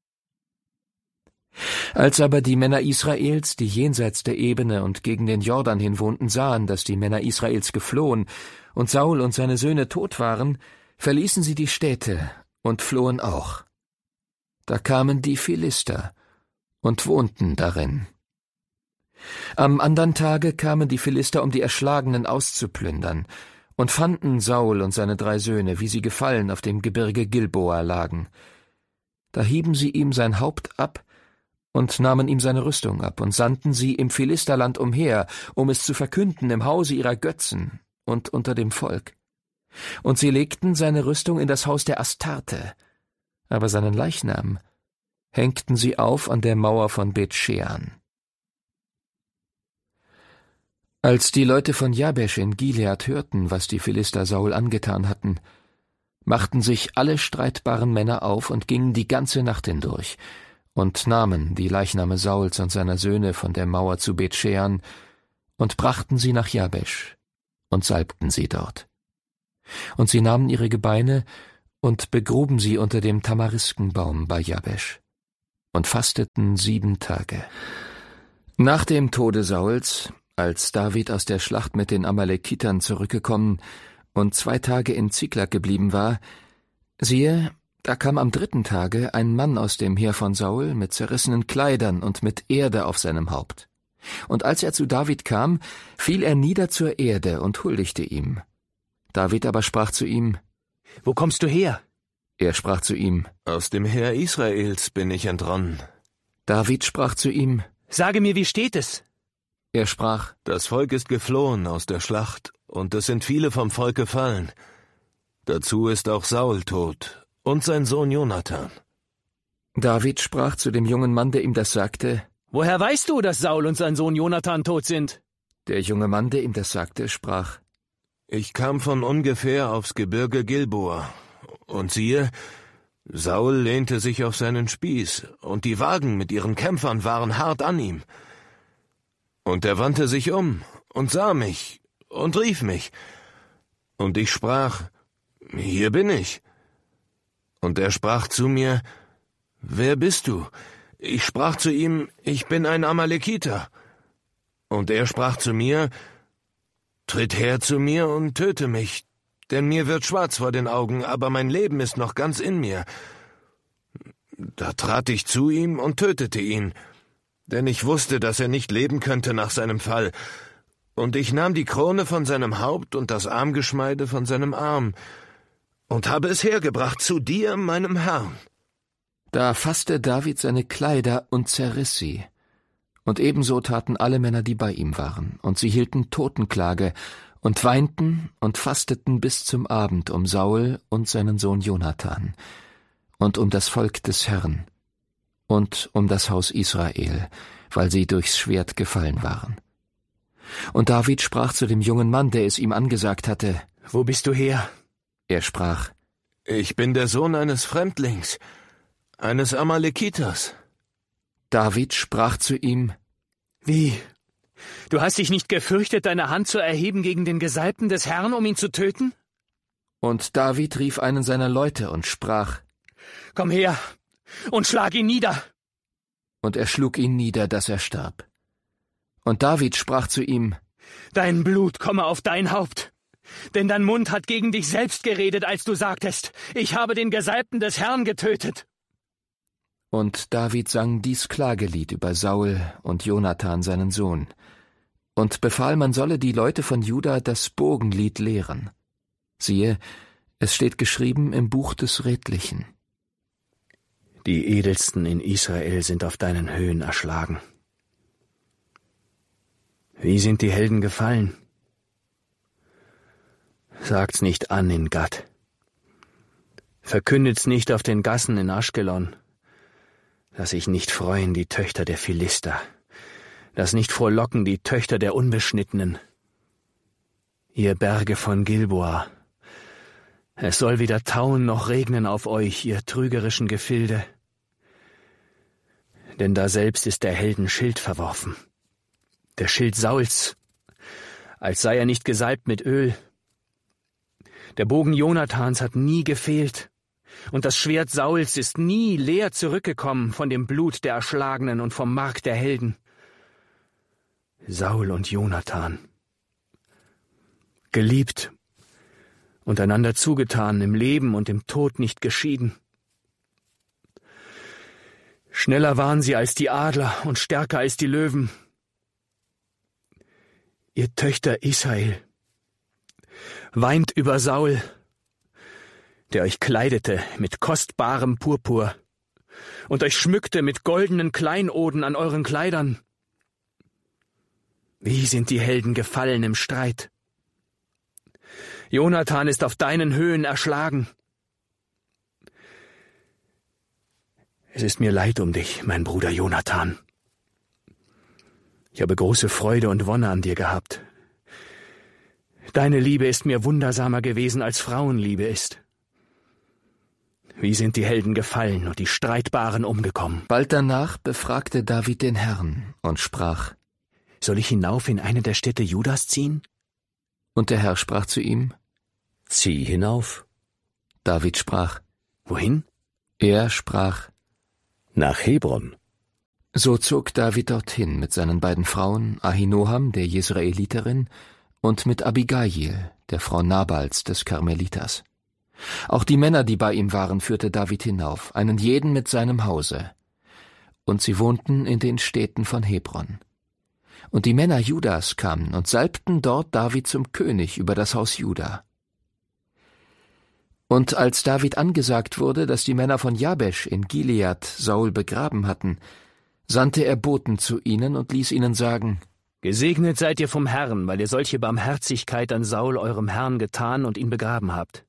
Als aber die Männer Israels, die jenseits der Ebene und gegen den Jordan hin wohnten, sahen, dass die Männer Israels geflohen und Saul und seine Söhne tot waren, verließen sie die Städte und flohen auch. Da kamen die Philister und wohnten darin. Am andern Tage kamen die Philister, um die Erschlagenen auszuplündern, und fanden Saul und seine 3 Söhne, wie sie gefallen auf dem Gebirge Gilboa lagen. Da hieben sie ihm sein Haupt ab und nahmen ihm seine Rüstung ab und sandten sie im Philisterland umher, um es zu verkünden im Hause ihrer Götzen und unter dem Volk. Und sie legten seine Rüstung in das Haus der Astarte, aber seinen Leichnam hängten sie auf an der Mauer von Beth-Shean. Als die Leute von Jabesh in Gilead hörten, was die Philister Saul angetan hatten, machten sich alle streitbaren Männer auf und gingen die ganze Nacht hindurch und nahmen die Leichname Sauls und seiner Söhne von der Mauer zu Beth-Shean und brachten sie nach Jabesh und salbten sie dort. Und sie nahmen ihre Gebeine und begruben sie unter dem Tamariskenbaum bei Jabesch und fasteten 7 Tage. Nach dem Tode Sauls, als David aus der Schlacht mit den Amalekitern zurückgekommen und 2 Tage in Ziklag geblieben war, siehe, da kam am 3. Tage ein Mann aus dem Heer von Saul mit zerrissenen Kleidern und mit Erde auf seinem Haupt. Und als er zu David kam, fiel er nieder zur Erde und huldigte ihm. David aber sprach zu ihm: »Wo kommst du her?« Er sprach zu ihm: »Aus dem Heer Israels bin ich entronnen.« David sprach zu ihm: »Sage mir, wie steht es?« Er sprach: »Das Volk ist geflohen aus der Schlacht, und es sind viele vom Volk gefallen. Dazu ist auch Saul tot und sein Sohn Jonathan.« David sprach zu dem jungen Mann, der ihm das sagte: »Woher weißt du, dass Saul und sein Sohn Jonathan tot sind?« Der junge Mann, der ihm das sagte, sprach: »Ich kam von ungefähr aufs Gebirge Gilboa, und siehe, Saul lehnte sich auf seinen Spieß, und die Wagen mit ihren Kämpfern waren hart an ihm. Und er wandte sich um und sah mich und rief mich. Und ich sprach: Hier bin ich. Und er sprach zu mir: Wer bist du? Ich sprach zu ihm: Ich bin ein Amalekiter. Und er sprach zu mir: Tritt her zu mir und töte mich, denn mir wird schwarz vor den Augen, aber mein Leben ist noch ganz in mir. Da trat ich zu ihm und tötete ihn, denn ich wusste, dass er nicht leben könnte nach seinem Fall. Und ich nahm die Krone von seinem Haupt und das Armgeschmeide von seinem Arm und habe es hergebracht zu dir, meinem Herrn.« Da fasste David seine Kleider und zerriss sie. Und ebenso taten alle Männer, die bei ihm waren, und sie hielten Totenklage und weinten und fasteten bis zum Abend um Saul und seinen Sohn Jonathan und um das Volk des Herrn und um das Haus Israel, weil sie durchs Schwert gefallen waren. Und David sprach zu dem jungen Mann, der es ihm angesagt hatte: »Wo bist du her?« Er sprach: »Ich bin der Sohn eines Fremdlings, eines Amalekiters.« David sprach zu ihm: »Wie? Du hast dich nicht gefürchtet, deine Hand zu erheben gegen den Gesalbten des Herrn, um ihn zu töten?« Und David rief einen seiner Leute und sprach: »Komm her und schlag ihn nieder!« Und er schlug ihn nieder, dass er starb. Und David sprach zu ihm: »Dein Blut komme auf dein Haupt, denn dein Mund hat gegen dich selbst geredet, als du sagtest: Ich habe den Gesalbten des Herrn getötet.« Und David sang dies Klagelied über Saul und Jonathan seinen Sohn und befahl, man solle die Leute von Juda das Bogenlied lehren. Siehe, es steht geschrieben im Buch des Redlichen: Die Edelsten in Israel sind auf deinen Höhen erschlagen. Wie sind die Helden gefallen? Sagt's nicht an in Gat. Verkündet's nicht auf den Gassen in Aschkelon, dass sich nicht freuen die Töchter der Philister, dass nicht frohlocken die Töchter der Unbeschnittenen. Ihr Berge von Gilboa, es soll weder tauen noch regnen auf euch, ihr trügerischen Gefilde. Denn da selbst ist der Helden Schild verworfen, der Schild Sauls, als sei er nicht gesalbt mit Öl. Der Bogen Jonathans hat nie gefehlt, und das Schwert Sauls ist nie leer zurückgekommen von dem Blut der Erschlagenen und vom Mark der Helden. Saul und Jonathan, geliebt und einander zugetan, im Leben und im Tod nicht geschieden. Schneller waren sie als die Adler und stärker als die Löwen. Ihr Töchter Israel, weint über Saul, der euch kleidete mit kostbarem Purpur und euch schmückte mit goldenen Kleinoden an euren Kleidern. Wie sind die Helden gefallen im Streit? Jonathan ist auf deinen Höhen erschlagen. Es ist mir leid um dich, mein Bruder Jonathan. Ich habe große Freude und Wonne an dir gehabt. Deine Liebe ist mir wundersamer gewesen, als Frauenliebe ist. Wie sind die Helden gefallen und die Streitbaren umgekommen? Bald danach befragte David den Herrn und sprach: Soll ich hinauf in eine der Städte Judas ziehen? Und der Herr sprach zu ihm: Zieh hinauf. David sprach: Wohin? Er sprach: Nach Hebron. So zog David dorthin mit seinen beiden Frauen, Ahinoam, der Jesraeliterin, und mit Abigail, der Frau Nabals des Karmeliters. Auch die Männer, die bei ihm waren, führte David hinauf, einen jeden mit seinem Hause. Und sie wohnten in den Städten von Hebron. Und die Männer Judas kamen und salbten dort David zum König über das Haus Juda. Und als David angesagt wurde, dass die Männer von Jabesch in Gilead Saul begraben hatten, sandte er Boten zu ihnen und ließ ihnen sagen: Gesegnet seid ihr vom Herrn, weil ihr solche Barmherzigkeit an Saul, eurem Herrn, getan und ihn begraben habt.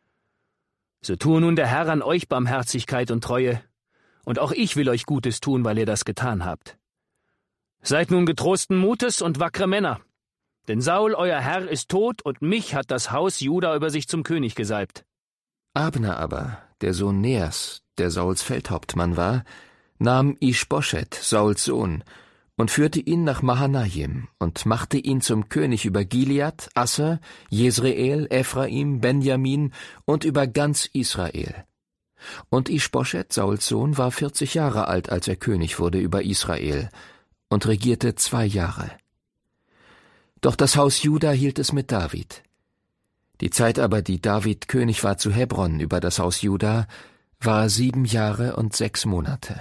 So tue nun der Herr an euch Barmherzigkeit und Treue, und auch ich will euch Gutes tun, weil ihr das getan habt. Seid nun getrosten Mutes und wackre Männer, denn Saul, euer Herr, ist tot, und mich hat das Haus Juda über sich zum König gesalbt. Abner aber, der Sohn Neas, der Sauls Feldhauptmann war, nahm Ischboschet, Sauls Sohn, und führte ihn nach Mahanaim und machte ihn zum König über Gilead, Asser, Jesreel, Ephraim, Benjamin und über ganz Israel. Und Ischboschet, Sauls Sohn, war 40 Jahre alt, als er König wurde über Israel, und regierte 2 Jahre. Doch das Haus Juda hielt es mit David. Die Zeit aber, die David König war zu Hebron über das Haus Juda, war 7 Jahre und 6 Monate.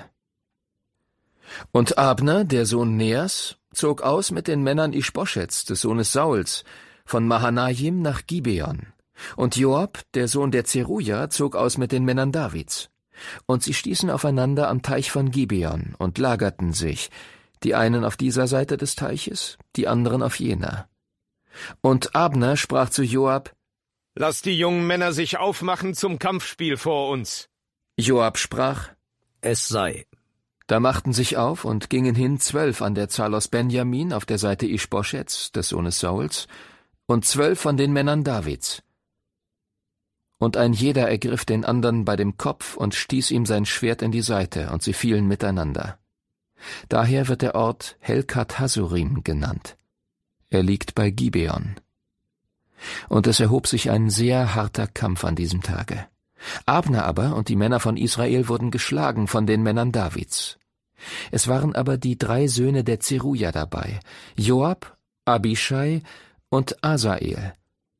Und Abner, der Sohn Neas, zog aus mit den Männern Ischboschets, des Sohnes Sauls, von Mahanaim nach Gibeon. Und Joab, der Sohn der Zeruja, zog aus mit den Männern Davids. Und sie stießen aufeinander am Teich von Gibeon und lagerten sich, die einen auf dieser Seite des Teiches, die anderen auf jener. Und Abner sprach zu Joab: Lass die jungen Männer sich aufmachen zum Kampfspiel vor uns. Joab sprach: Es sei. Da machten sich auf und gingen hin 12 an der Zahl aus Benjamin auf der Seite Ischboschets, des Sohnes Sauls, und 12 von den Männern Davids. Und ein jeder ergriff den anderen bei dem Kopf und stieß ihm sein Schwert in die Seite, und sie fielen miteinander. Daher wird der Ort Helkat Hasurim genannt. Er liegt bei Gibeon. Und es erhob sich ein sehr harter Kampf an diesem Tage. Abner aber und die Männer von Israel wurden geschlagen von den Männern Davids. Es waren aber die 3 Söhne der Zeruja dabei, Joab, Abischai und Asael.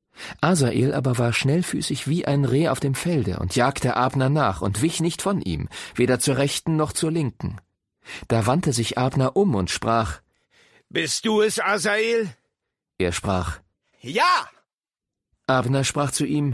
Asael aber war schnellfüßig wie ein Reh auf dem Felde und jagte Abner nach und wich nicht von ihm, weder zur rechten noch zur linken. Da wandte sich Abner um und sprach: Bist du es, Asael? Er sprach: Ja! Abner sprach zu ihm: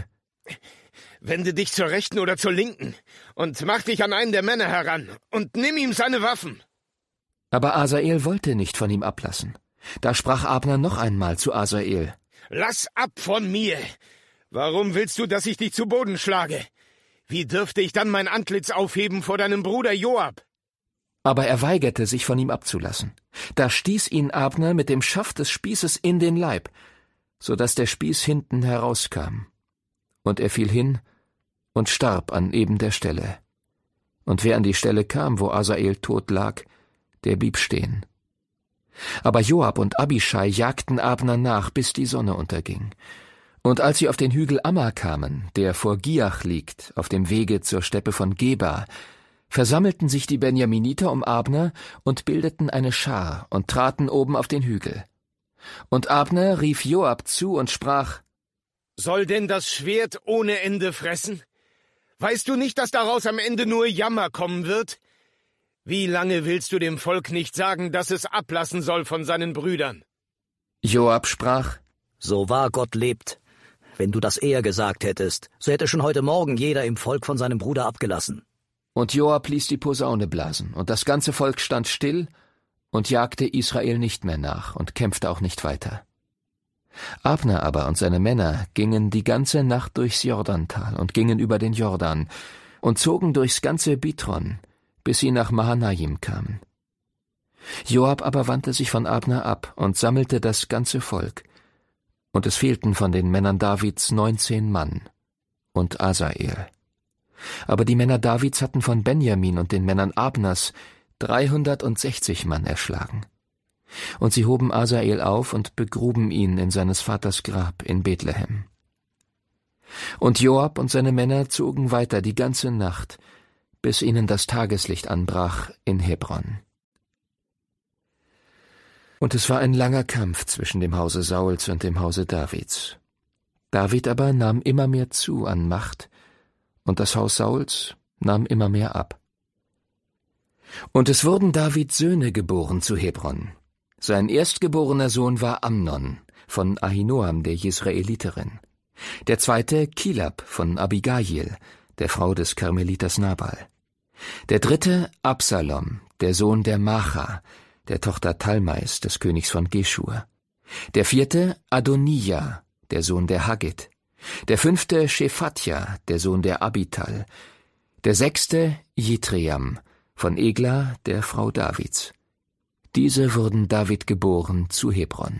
Wende dich zur rechten oder zur linken und mach dich an einen der Männer heran und nimm ihm seine Waffen. Aber Asael wollte nicht von ihm ablassen. Da sprach Abner noch einmal zu Asael: Lass ab von mir! Warum willst du, dass ich dich zu Boden schlage? Wie dürfte ich dann mein Antlitz aufheben vor deinem Bruder Joab? Aber er weigerte sich, von ihm abzulassen. Da stieß ihn Abner mit dem Schaft des Spießes in den Leib, so dass der Spieß hinten herauskam. Und er fiel hin und starb an eben der Stelle. Und wer an die Stelle kam, wo Asael tot lag, der blieb stehen. Aber Joab und Abischai jagten Abner nach, bis die Sonne unterging. Und als sie auf den Hügel Amma kamen, der vor Giach liegt, auf dem Wege zur Steppe von Geba, versammelten sich die Benjaminiter um Abner und bildeten eine Schar und traten oben auf den Hügel. Und Abner rief Joab zu und sprach: Soll denn das Schwert ohne Ende fressen? Weißt du nicht, dass daraus am Ende nur Jammer kommen wird? Wie lange willst du dem Volk nicht sagen, dass es ablassen soll von seinen Brüdern? Joab sprach: So wahr Gott lebt. Wenn du das eher gesagt hättest, so hätte schon heute Morgen jeder im Volk von seinem Bruder abgelassen. Und Joab ließ die Posaune blasen, und das ganze Volk stand still und jagte Israel nicht mehr nach und kämpfte auch nicht weiter. Abner aber und seine Männer gingen die ganze Nacht durchs Jordantal und gingen über den Jordan und zogen durchs ganze Bitron, bis sie nach Mahanaim kamen. Joab aber wandte sich von Abner ab und sammelte das ganze Volk, und es fehlten von den Männern Davids 19 Mann und Asael. Aber die Männer Davids hatten von Benjamin und den Männern Abners 360 Mann erschlagen. Und sie hoben Asael auf und begruben ihn in seines Vaters Grab in Bethlehem. Und Joab und seine Männer zogen weiter die ganze Nacht, bis ihnen das Tageslicht anbrach in Hebron. Und es war ein langer Kampf zwischen dem Hause Sauls und dem Hause Davids. David aber nahm immer mehr zu an Macht, und das Haus Sauls nahm immer mehr ab. Und es wurden Davids Söhne geboren zu Hebron. Sein erstgeborener Sohn war Amnon von Ahinoam der Jesraeliterin, der zweite Kilab von Abigail, der Frau des Karmeliters Nabal, der dritte Absalom, der Sohn der Macha, der Tochter Talmais des Königs von Geschur, der vierte Adonija, der Sohn der Haggit, der fünfte Shephatja, der Sohn der Abital, der sechste Jitream von Egla, der Frau Davids. Diese wurden David geboren zu Hebron.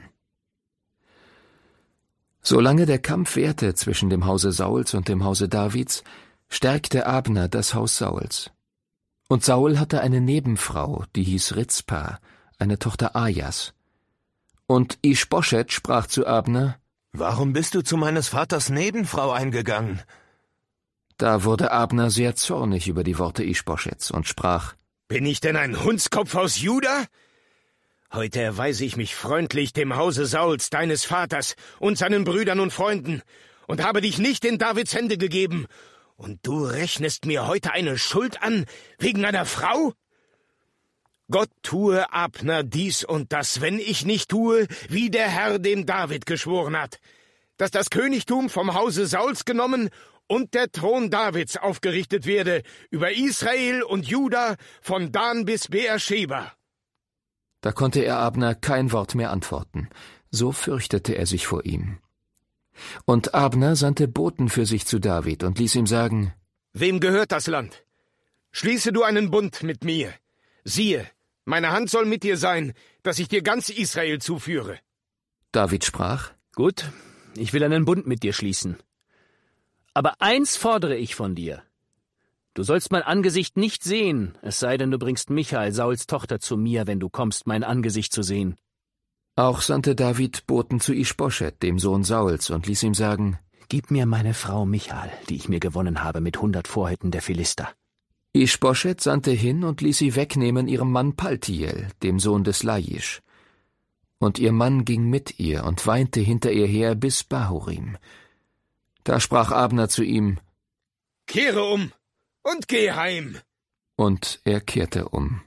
Solange der Kampf währte zwischen dem Hause Sauls und dem Hause Davids, stärkte Abner das Haus Sauls. Und Saul hatte eine Nebenfrau, die hieß Rizpa, eine Tochter Ajas. Und Ischboschet sprach zu Abner: »Warum bist du zu meines Vaters Nebenfrau eingegangen?« Da wurde Abner sehr zornig über die Worte Ischboschets und sprach: »Bin ich denn ein Hundskopf aus Juda? Heute erweise ich mich freundlich dem Hause Sauls, deines Vaters, und seinen Brüdern und Freunden, und habe dich nicht in Davids Hände gegeben, und du rechnest mir heute eine Schuld an, wegen einer Frau? Gott tue Abner dies und das, wenn ich nicht tue, wie der Herr dem David geschworen hat, dass das Königtum vom Hause Sauls genommen und der Thron Davids aufgerichtet werde über Israel und Juda von Dan bis Beersheba.« Da konnte er Abner kein Wort mehr antworten, so fürchtete er sich vor ihm. Und Abner sandte Boten für sich zu David und ließ ihm sagen: »Wem gehört das Land? Schließe du einen Bund mit mir. Siehe, meine Hand soll mit dir sein, dass ich dir ganz Israel zuführe.« David sprach: »Gut, ich will einen Bund mit dir schließen. Aber eins fordere ich von dir. Du sollst mein Angesicht nicht sehen, es sei denn, du bringst Michal, Sauls Tochter, zu mir, wenn du kommst, mein Angesicht zu sehen.« Auch sandte David Boten zu Ischboschet, dem Sohn Sauls, und ließ ihm sagen: »Gib mir meine Frau Michal, die ich mir gewonnen habe mit 100 Vorhüten der Philister.« Ischboschet sandte hin und ließ sie wegnehmen ihrem Mann Paltiel, dem Sohn des Laisch. Und ihr Mann ging mit ihr und weinte hinter ihr her bis Bahurim. Da sprach Abner zu ihm: »Kehre um und geh heim.« Und er kehrte um.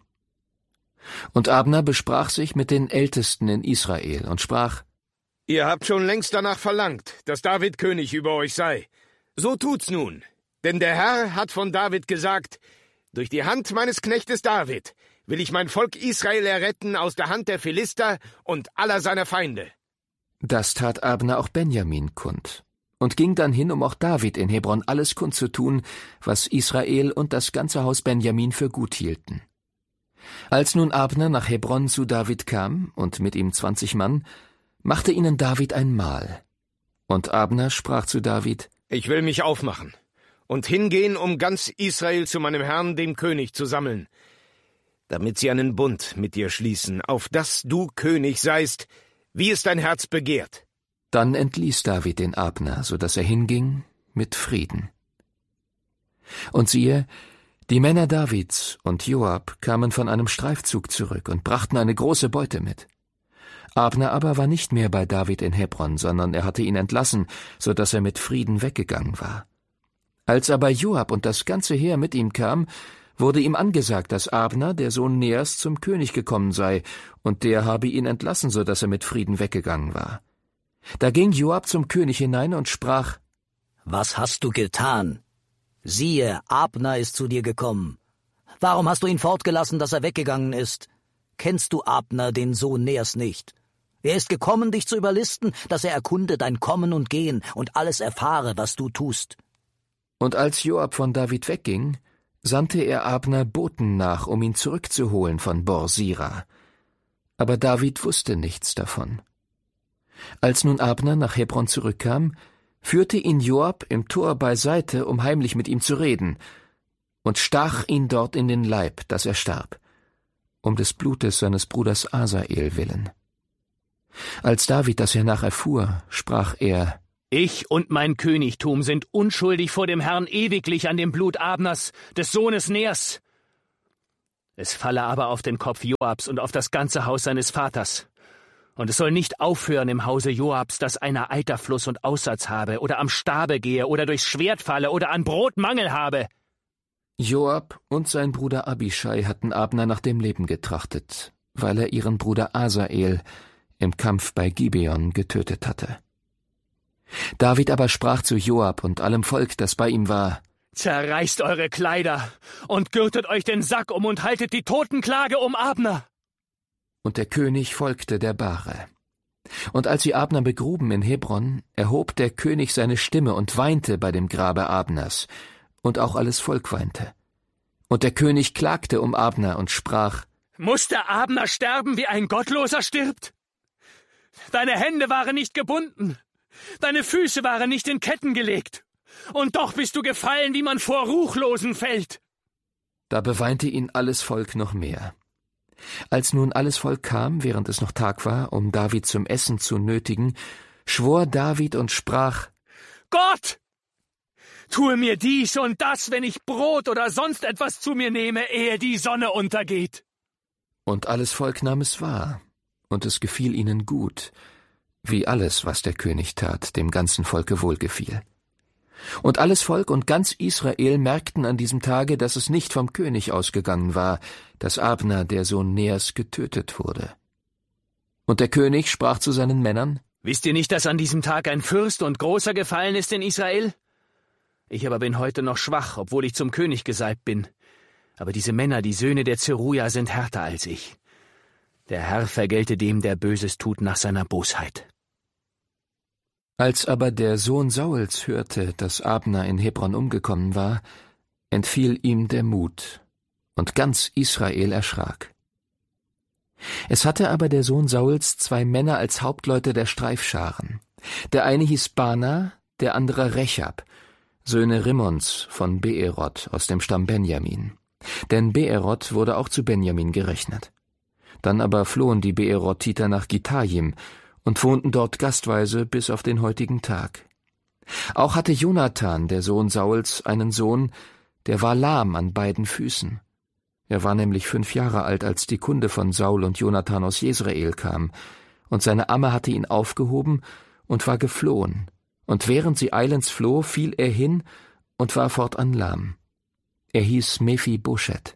Und Abner besprach sich mit den Ältesten in Israel und sprach: »Ihr habt schon längst danach verlangt, dass David König über euch sei. So tut's nun, denn der Herr hat von David gesagt: Durch die Hand meines Knechtes David will ich mein Volk Israel erretten aus der Hand der Philister und aller seiner Feinde.« Das tat Abner auch Benjamin kund und ging dann hin, um auch David in Hebron alles kundzutun, was Israel und das ganze Haus Benjamin für gut hielten. Als nun Abner nach Hebron zu David kam und mit ihm 20 Mann, machte ihnen David ein Mahl. Und Abner sprach zu David: »Ich will mich aufmachen und hingehen, um ganz Israel zu meinem Herrn, dem König, zu sammeln, damit sie einen Bund mit dir schließen, auf dass du König seist, wie es dein Herz begehrt.« Dann entließ David den Abner, so dass er hinging mit Frieden. Und siehe, die Männer Davids und Joab kamen von einem Streifzug zurück und brachten eine große Beute mit. Abner aber war nicht mehr bei David in Hebron, sondern er hatte ihn entlassen, so dass er mit Frieden weggegangen war. Als aber Joab und das ganze Heer mit ihm kam, wurde ihm angesagt, dass Abner, der Sohn Neers, zum König gekommen sei, und der habe ihn entlassen, so dass er mit Frieden weggegangen war. Da ging Joab zum König hinein und sprach: »Was hast du getan? Siehe, Abner ist zu dir gekommen. Warum hast du ihn fortgelassen, dass er weggegangen ist? Kennst du Abner, den Sohn Neers, nicht? Er ist gekommen, dich zu überlisten, dass er erkunde dein Kommen und Gehen und alles erfahre, was du tust.« Und als Joab von David wegging, sandte er Abner Boten nach, um ihn zurückzuholen von Borsira. Aber David wusste nichts davon. Als nun Abner nach Hebron zurückkam, führte ihn Joab im Tor beiseite, um heimlich mit ihm zu reden, und stach ihn dort in den Leib, dass er starb, um des Blutes seines Bruders Asael willen. Als David das hernach erfuhr, sprach er: Ich und mein Königtum sind unschuldig vor dem Herrn ewiglich an dem Blut Abners, des Sohnes Ners. Es falle aber auf den Kopf Joabs und auf das ganze Haus seines Vaters. Und es soll nicht aufhören im Hause Joabs, dass einer Eiterfluss und Aussatz habe, oder am Stabe gehe, oder durchs Schwert falle, oder an Brot Mangel habe. Joab und sein Bruder Abischai hatten Abner nach dem Leben getrachtet, weil er ihren Bruder Asael im Kampf bei Gibeon getötet hatte. David aber sprach zu Joab und allem Volk, das bei ihm war: Zerreißt eure Kleider und gürtet euch den Sack um und haltet die Totenklage um Abner. Und der König folgte der Bahre. Und als sie Abner begruben in Hebron, erhob der König seine Stimme und weinte bei dem Grabe Abners, und auch alles Volk weinte. Und der König klagte um Abner und sprach: Musste Abner sterben, wie ein Gottloser stirbt? Deine Hände waren nicht gebunden, deine Füße waren nicht in Ketten gelegt, und doch bist du gefallen, wie man vor Ruchlosen fällt. Da beweinte ihn alles Volk noch mehr. Als nun alles Volk kam, während es noch Tag war, um David zum Essen zu nötigen, schwor David und sprach: Gott, tue mir dies und das, wenn ich Brot oder sonst etwas zu mir nehme, ehe die Sonne untergeht. Und alles Volk nahm es wahr, und es gefiel ihnen gut, wie alles, was der König tat, dem ganzen Volke wohlgefiel. Und alles Volk und ganz Israel merkten an diesem Tage, dass es nicht vom König ausgegangen war, dass Abner, der Sohn Ners, getötet wurde. Und der König sprach zu seinen Männern: Wisst ihr nicht, dass an diesem Tag ein Fürst und Großer gefallen ist in Israel? Ich aber bin heute noch schwach, obwohl ich zum König gesalbt bin. Aber diese Männer, die Söhne der Zeruja, sind härter als ich. Der Herr vergelte dem, der Böses tut, nach seiner Bosheit. Als aber der Sohn Sauls hörte, dass Abner in Hebron umgekommen war, entfiel ihm der Mut, und ganz Israel erschrak. Es hatte aber der Sohn Sauls 2 Männer als Hauptleute der Streifscharen. Der eine hieß Bana, der andere Rechab, Söhne Rimmons von Beeroth aus dem Stamm Benjamin. Denn Beeroth wurde auch zu Benjamin gerechnet. Dann aber flohen die Beerothiter nach Gitajim und wohnten dort gastweise bis auf den heutigen Tag. Auch hatte Jonathan, der Sohn Sauls, einen Sohn, der war lahm an beiden Füßen. Er war nämlich 5 Jahre alt, als die Kunde von Saul und Jonathan aus Jesrael kam, und seine Amme hatte ihn aufgehoben und war geflohen, und während sie eilends floh, fiel er hin und war fortan lahm. Er hieß Mephibosheth.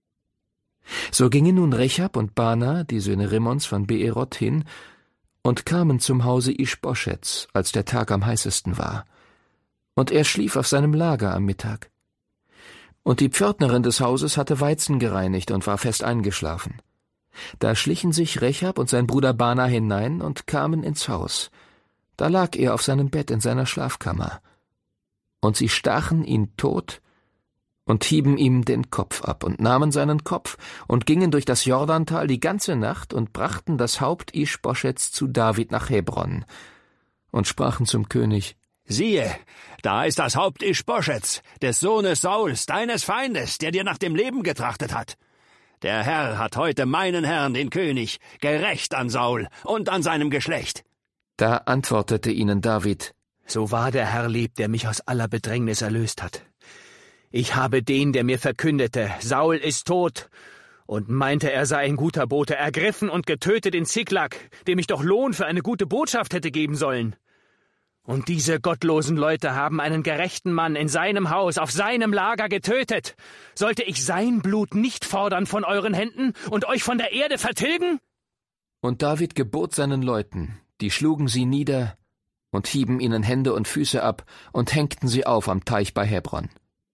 So gingen nun Rechab und Bana, die Söhne Rimmons von Beeroth, hin und kamen zum Hause Ischboschets, als der Tag am heißesten war. Und er schlief auf seinem Lager am Mittag. Und die Pförtnerin des Hauses hatte Weizen gereinigt und war fest eingeschlafen. Da schlichen sich Rechab und sein Bruder Bana hinein und kamen ins Haus. Da lag er auf seinem Bett in seiner Schlafkammer. Und sie stachen ihn tot und hieben ihm den Kopf ab und nahmen seinen Kopf und gingen durch das Jordantal die ganze Nacht und brachten das Haupt Ischboschets zu David nach Hebron und sprachen zum König: Siehe, da ist das Haupt Ischboschets, des Sohnes Sauls, deines Feindes, der dir nach dem Leben getrachtet hat. Der Herr hat heute meinen Herrn, den König, gerächt an Saul und an seinem Geschlecht. Da antwortete ihnen David: So wahr der Herr lebt, der mich aus aller Bedrängnis erlöst hat. Ich habe den, der mir verkündete, Saul ist tot, und meinte, er sei ein guter Bote, ergriffen und getötet in Ziklag, dem ich doch Lohn für eine gute Botschaft hätte geben sollen. Und diese gottlosen Leute haben einen gerechten Mann in seinem Haus, auf seinem Lager getötet. Sollte ich sein Blut nicht fordern von euren Händen und euch von der Erde vertilgen? Und David gebot seinen Leuten, die schlugen sie nieder und hieben ihnen Hände und Füße ab und hängten sie auf am Teich bei Hebron.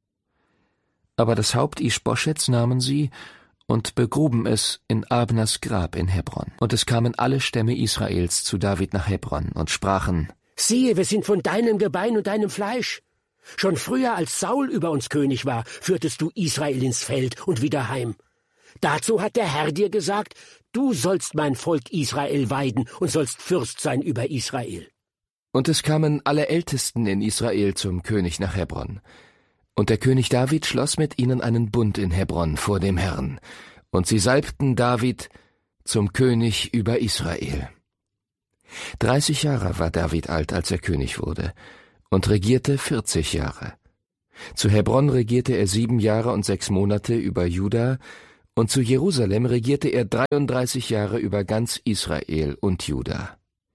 Aber das Haupt Ischboschets nahmen sie und begruben es in Abners Grab in Hebron. Und es kamen alle Stämme Israels zu David nach Hebron und sprachen: Siehe, wir sind von deinem Gebein und deinem Fleisch. Schon früher, als Saul über uns König war, führtest du Israel ins Feld und wieder heim. Dazu hat der Herr dir gesagt, du sollst mein Volk Israel weiden und sollst Fürst sein über Israel. Und es kamen alle Ältesten in Israel zum König nach Hebron. Und der König David schloss mit ihnen einen Bund in Hebron vor dem Herrn, und sie salbten David zum König über Israel. 30 Jahre war David alt, als er König wurde, und regierte 40 Jahre. Zu Hebron regierte er 7 Jahre und 6 Monate über Juda, und zu Jerusalem regierte er 33 Jahre über ganz Israel und Juda.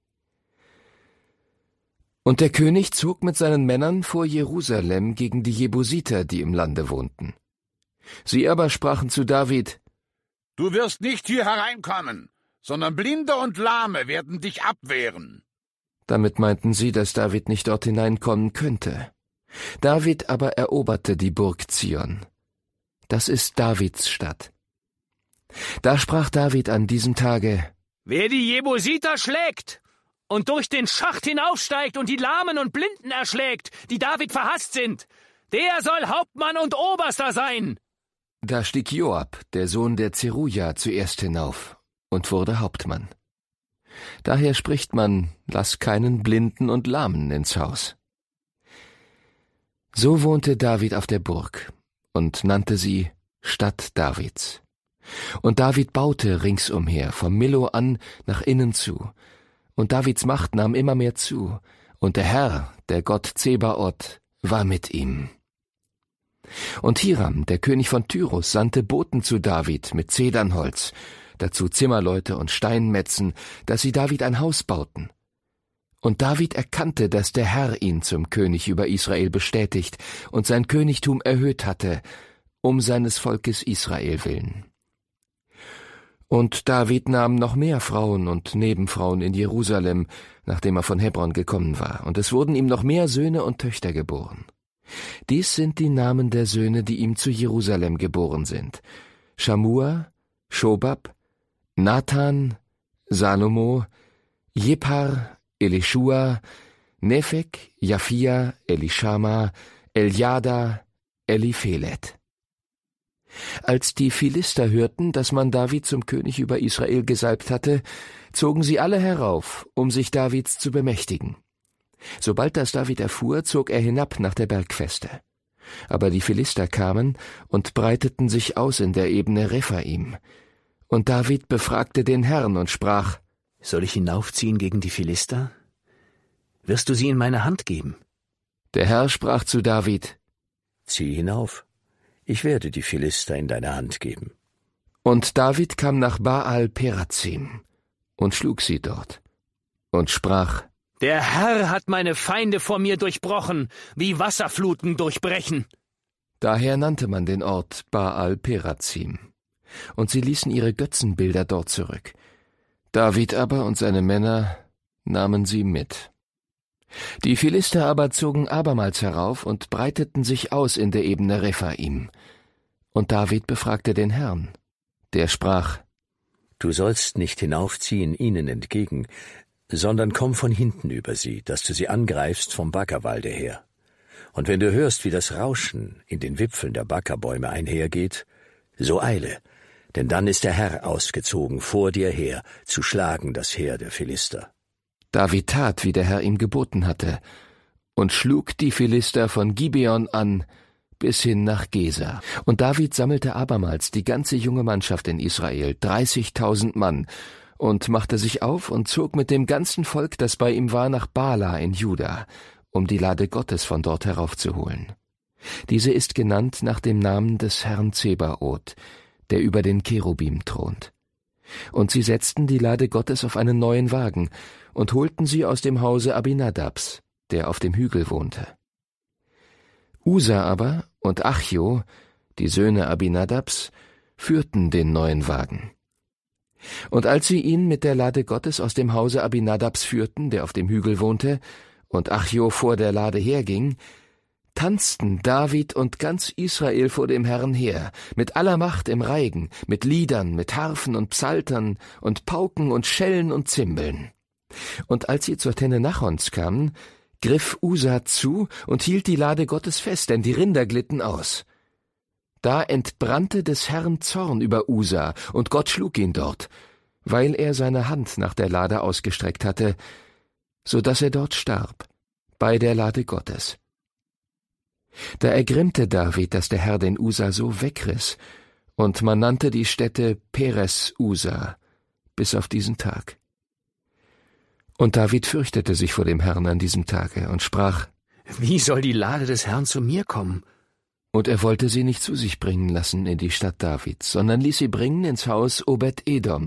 Und der König zog mit seinen Männern vor Jerusalem gegen die Jebusiter, die im Lande wohnten. Sie aber sprachen zu David: Du wirst nicht hier hereinkommen, sondern Blinde und Lahme werden dich abwehren. Damit meinten sie, dass David nicht dort hineinkommen könnte. David aber eroberte die Burg Zion. Das ist Davids Stadt. Da sprach David an diesem Tage: Wer die Jebusiter schlägt und durch den Schacht hinaufsteigt und die Lahmen und Blinden erschlägt, die David verhasst sind, der soll Hauptmann und Oberster sein. Da stieg Joab, der Sohn der Zeruja, zuerst hinauf und wurde Hauptmann. Daher spricht man: Lass keinen Blinden und Lahmen ins Haus. So wohnte David auf der Burg und nannte sie Stadt Davids. Und David baute ringsumher, vom Millo an nach innen zu. Und Davids Macht nahm immer mehr zu, und der Herr, der Gott Zebaoth, war mit ihm. Und Hiram, der König von Tyrus, sandte Boten zu David mit Zedernholz, dazu Zimmerleute und Steinmetzen, dass sie David ein Haus bauten. Und David erkannte, dass der Herr ihn zum König über Israel bestätigt und sein Königtum erhöht hatte, um seines Volkes Israel willen. Und David nahm noch mehr Frauen und Nebenfrauen in Jerusalem, nachdem er von Hebron gekommen war, und es wurden ihm noch mehr Söhne und Töchter geboren. Dies sind die Namen der Söhne, die ihm zu Jerusalem geboren sind: Schamua, Schobab, Nathan, Salomo, Jephar, Elischua, Nephek, Japhia, Elishama, Eljada, Eliphelet. Als die Philister hörten, dass man David zum König über Israel gesalbt hatte, zogen sie alle herauf, um sich Davids zu bemächtigen. Sobald das David erfuhr, zog er hinab nach der Bergfeste. Aber die Philister kamen und breiteten sich aus in der Ebene Rephaim. Und David befragte den Herrn und sprach: Soll ich hinaufziehen gegen die Philister? Wirst du sie in meine Hand geben? Der Herr sprach zu David: Zieh hinauf, ich werde die Philister in deine Hand geben. Und David kam nach Baal-Perazim und schlug sie dort und sprach: Der Herr hat meine Feinde vor mir durchbrochen, wie Wasserfluten durchbrechen. Daher nannte man den Ort Baal-Perazim. Und sie ließen ihre Götzenbilder dort zurück. David aber und seine Männer nahmen sie mit. Die Philister aber zogen abermals herauf und breiteten sich aus in der Ebene Rephaim. Und David befragte den Herrn. Der sprach: Du sollst nicht hinaufziehen ihnen entgegen, sondern komm von hinten über sie, dass du sie angreifst vom Backerwalde her. Und wenn du hörst, wie das Rauschen in den Wipfeln der Backerbäume einhergeht, so eile, denn dann ist der Herr ausgezogen vor dir her, zu schlagen das Heer der Philister. David tat, wie der Herr ihm geboten hatte, und schlug die Philister von Gibeon an bis hin nach Gesa. Und David sammelte abermals die ganze junge Mannschaft in Israel, 30.000 Mann, und machte sich auf und zog mit dem ganzen Volk, das bei ihm war, nach Bala in Juda, um die Lade Gottes von dort heraufzuholen. Diese ist genannt nach dem Namen des Herrn Zebaoth, der über den Cherubim thront. Und sie setzten die Lade Gottes auf einen neuen Wagen und holten sie aus dem Hause Abinadabs, der auf dem Hügel wohnte. Usa aber und Achjo, die Söhne Abinadabs, führten den neuen Wagen. Und als sie ihn mit der Lade Gottes aus dem Hause Abinadabs führten, der auf dem Hügel wohnte, und Achjo vor der Lade herging, tanzten David und ganz Israel vor dem Herrn her, mit aller Macht im Reigen, mit Liedern, mit Harfen und Psaltern und Pauken und Schellen und Zimbeln. Und als sie zur Tenne Nachons kamen, griff Usa zu und hielt die Lade Gottes fest, denn die Rinder glitten aus. Da entbrannte des Herrn Zorn über Usa, und Gott schlug ihn dort, weil er seine Hand nach der Lade ausgestreckt hatte, so dass er dort starb, bei der Lade Gottes. Da ergrimmte David, dass der Herr den Usa so wegriss, und man nannte die Stätte Peres Usa bis auf diesen Tag. Und David fürchtete sich vor dem Herrn an diesem Tage und sprach: Wie soll die Lade des Herrn zu mir kommen? Und er wollte sie nicht zu sich bringen lassen in die Stadt Davids, sondern ließ sie bringen ins Haus Obed-Edoms,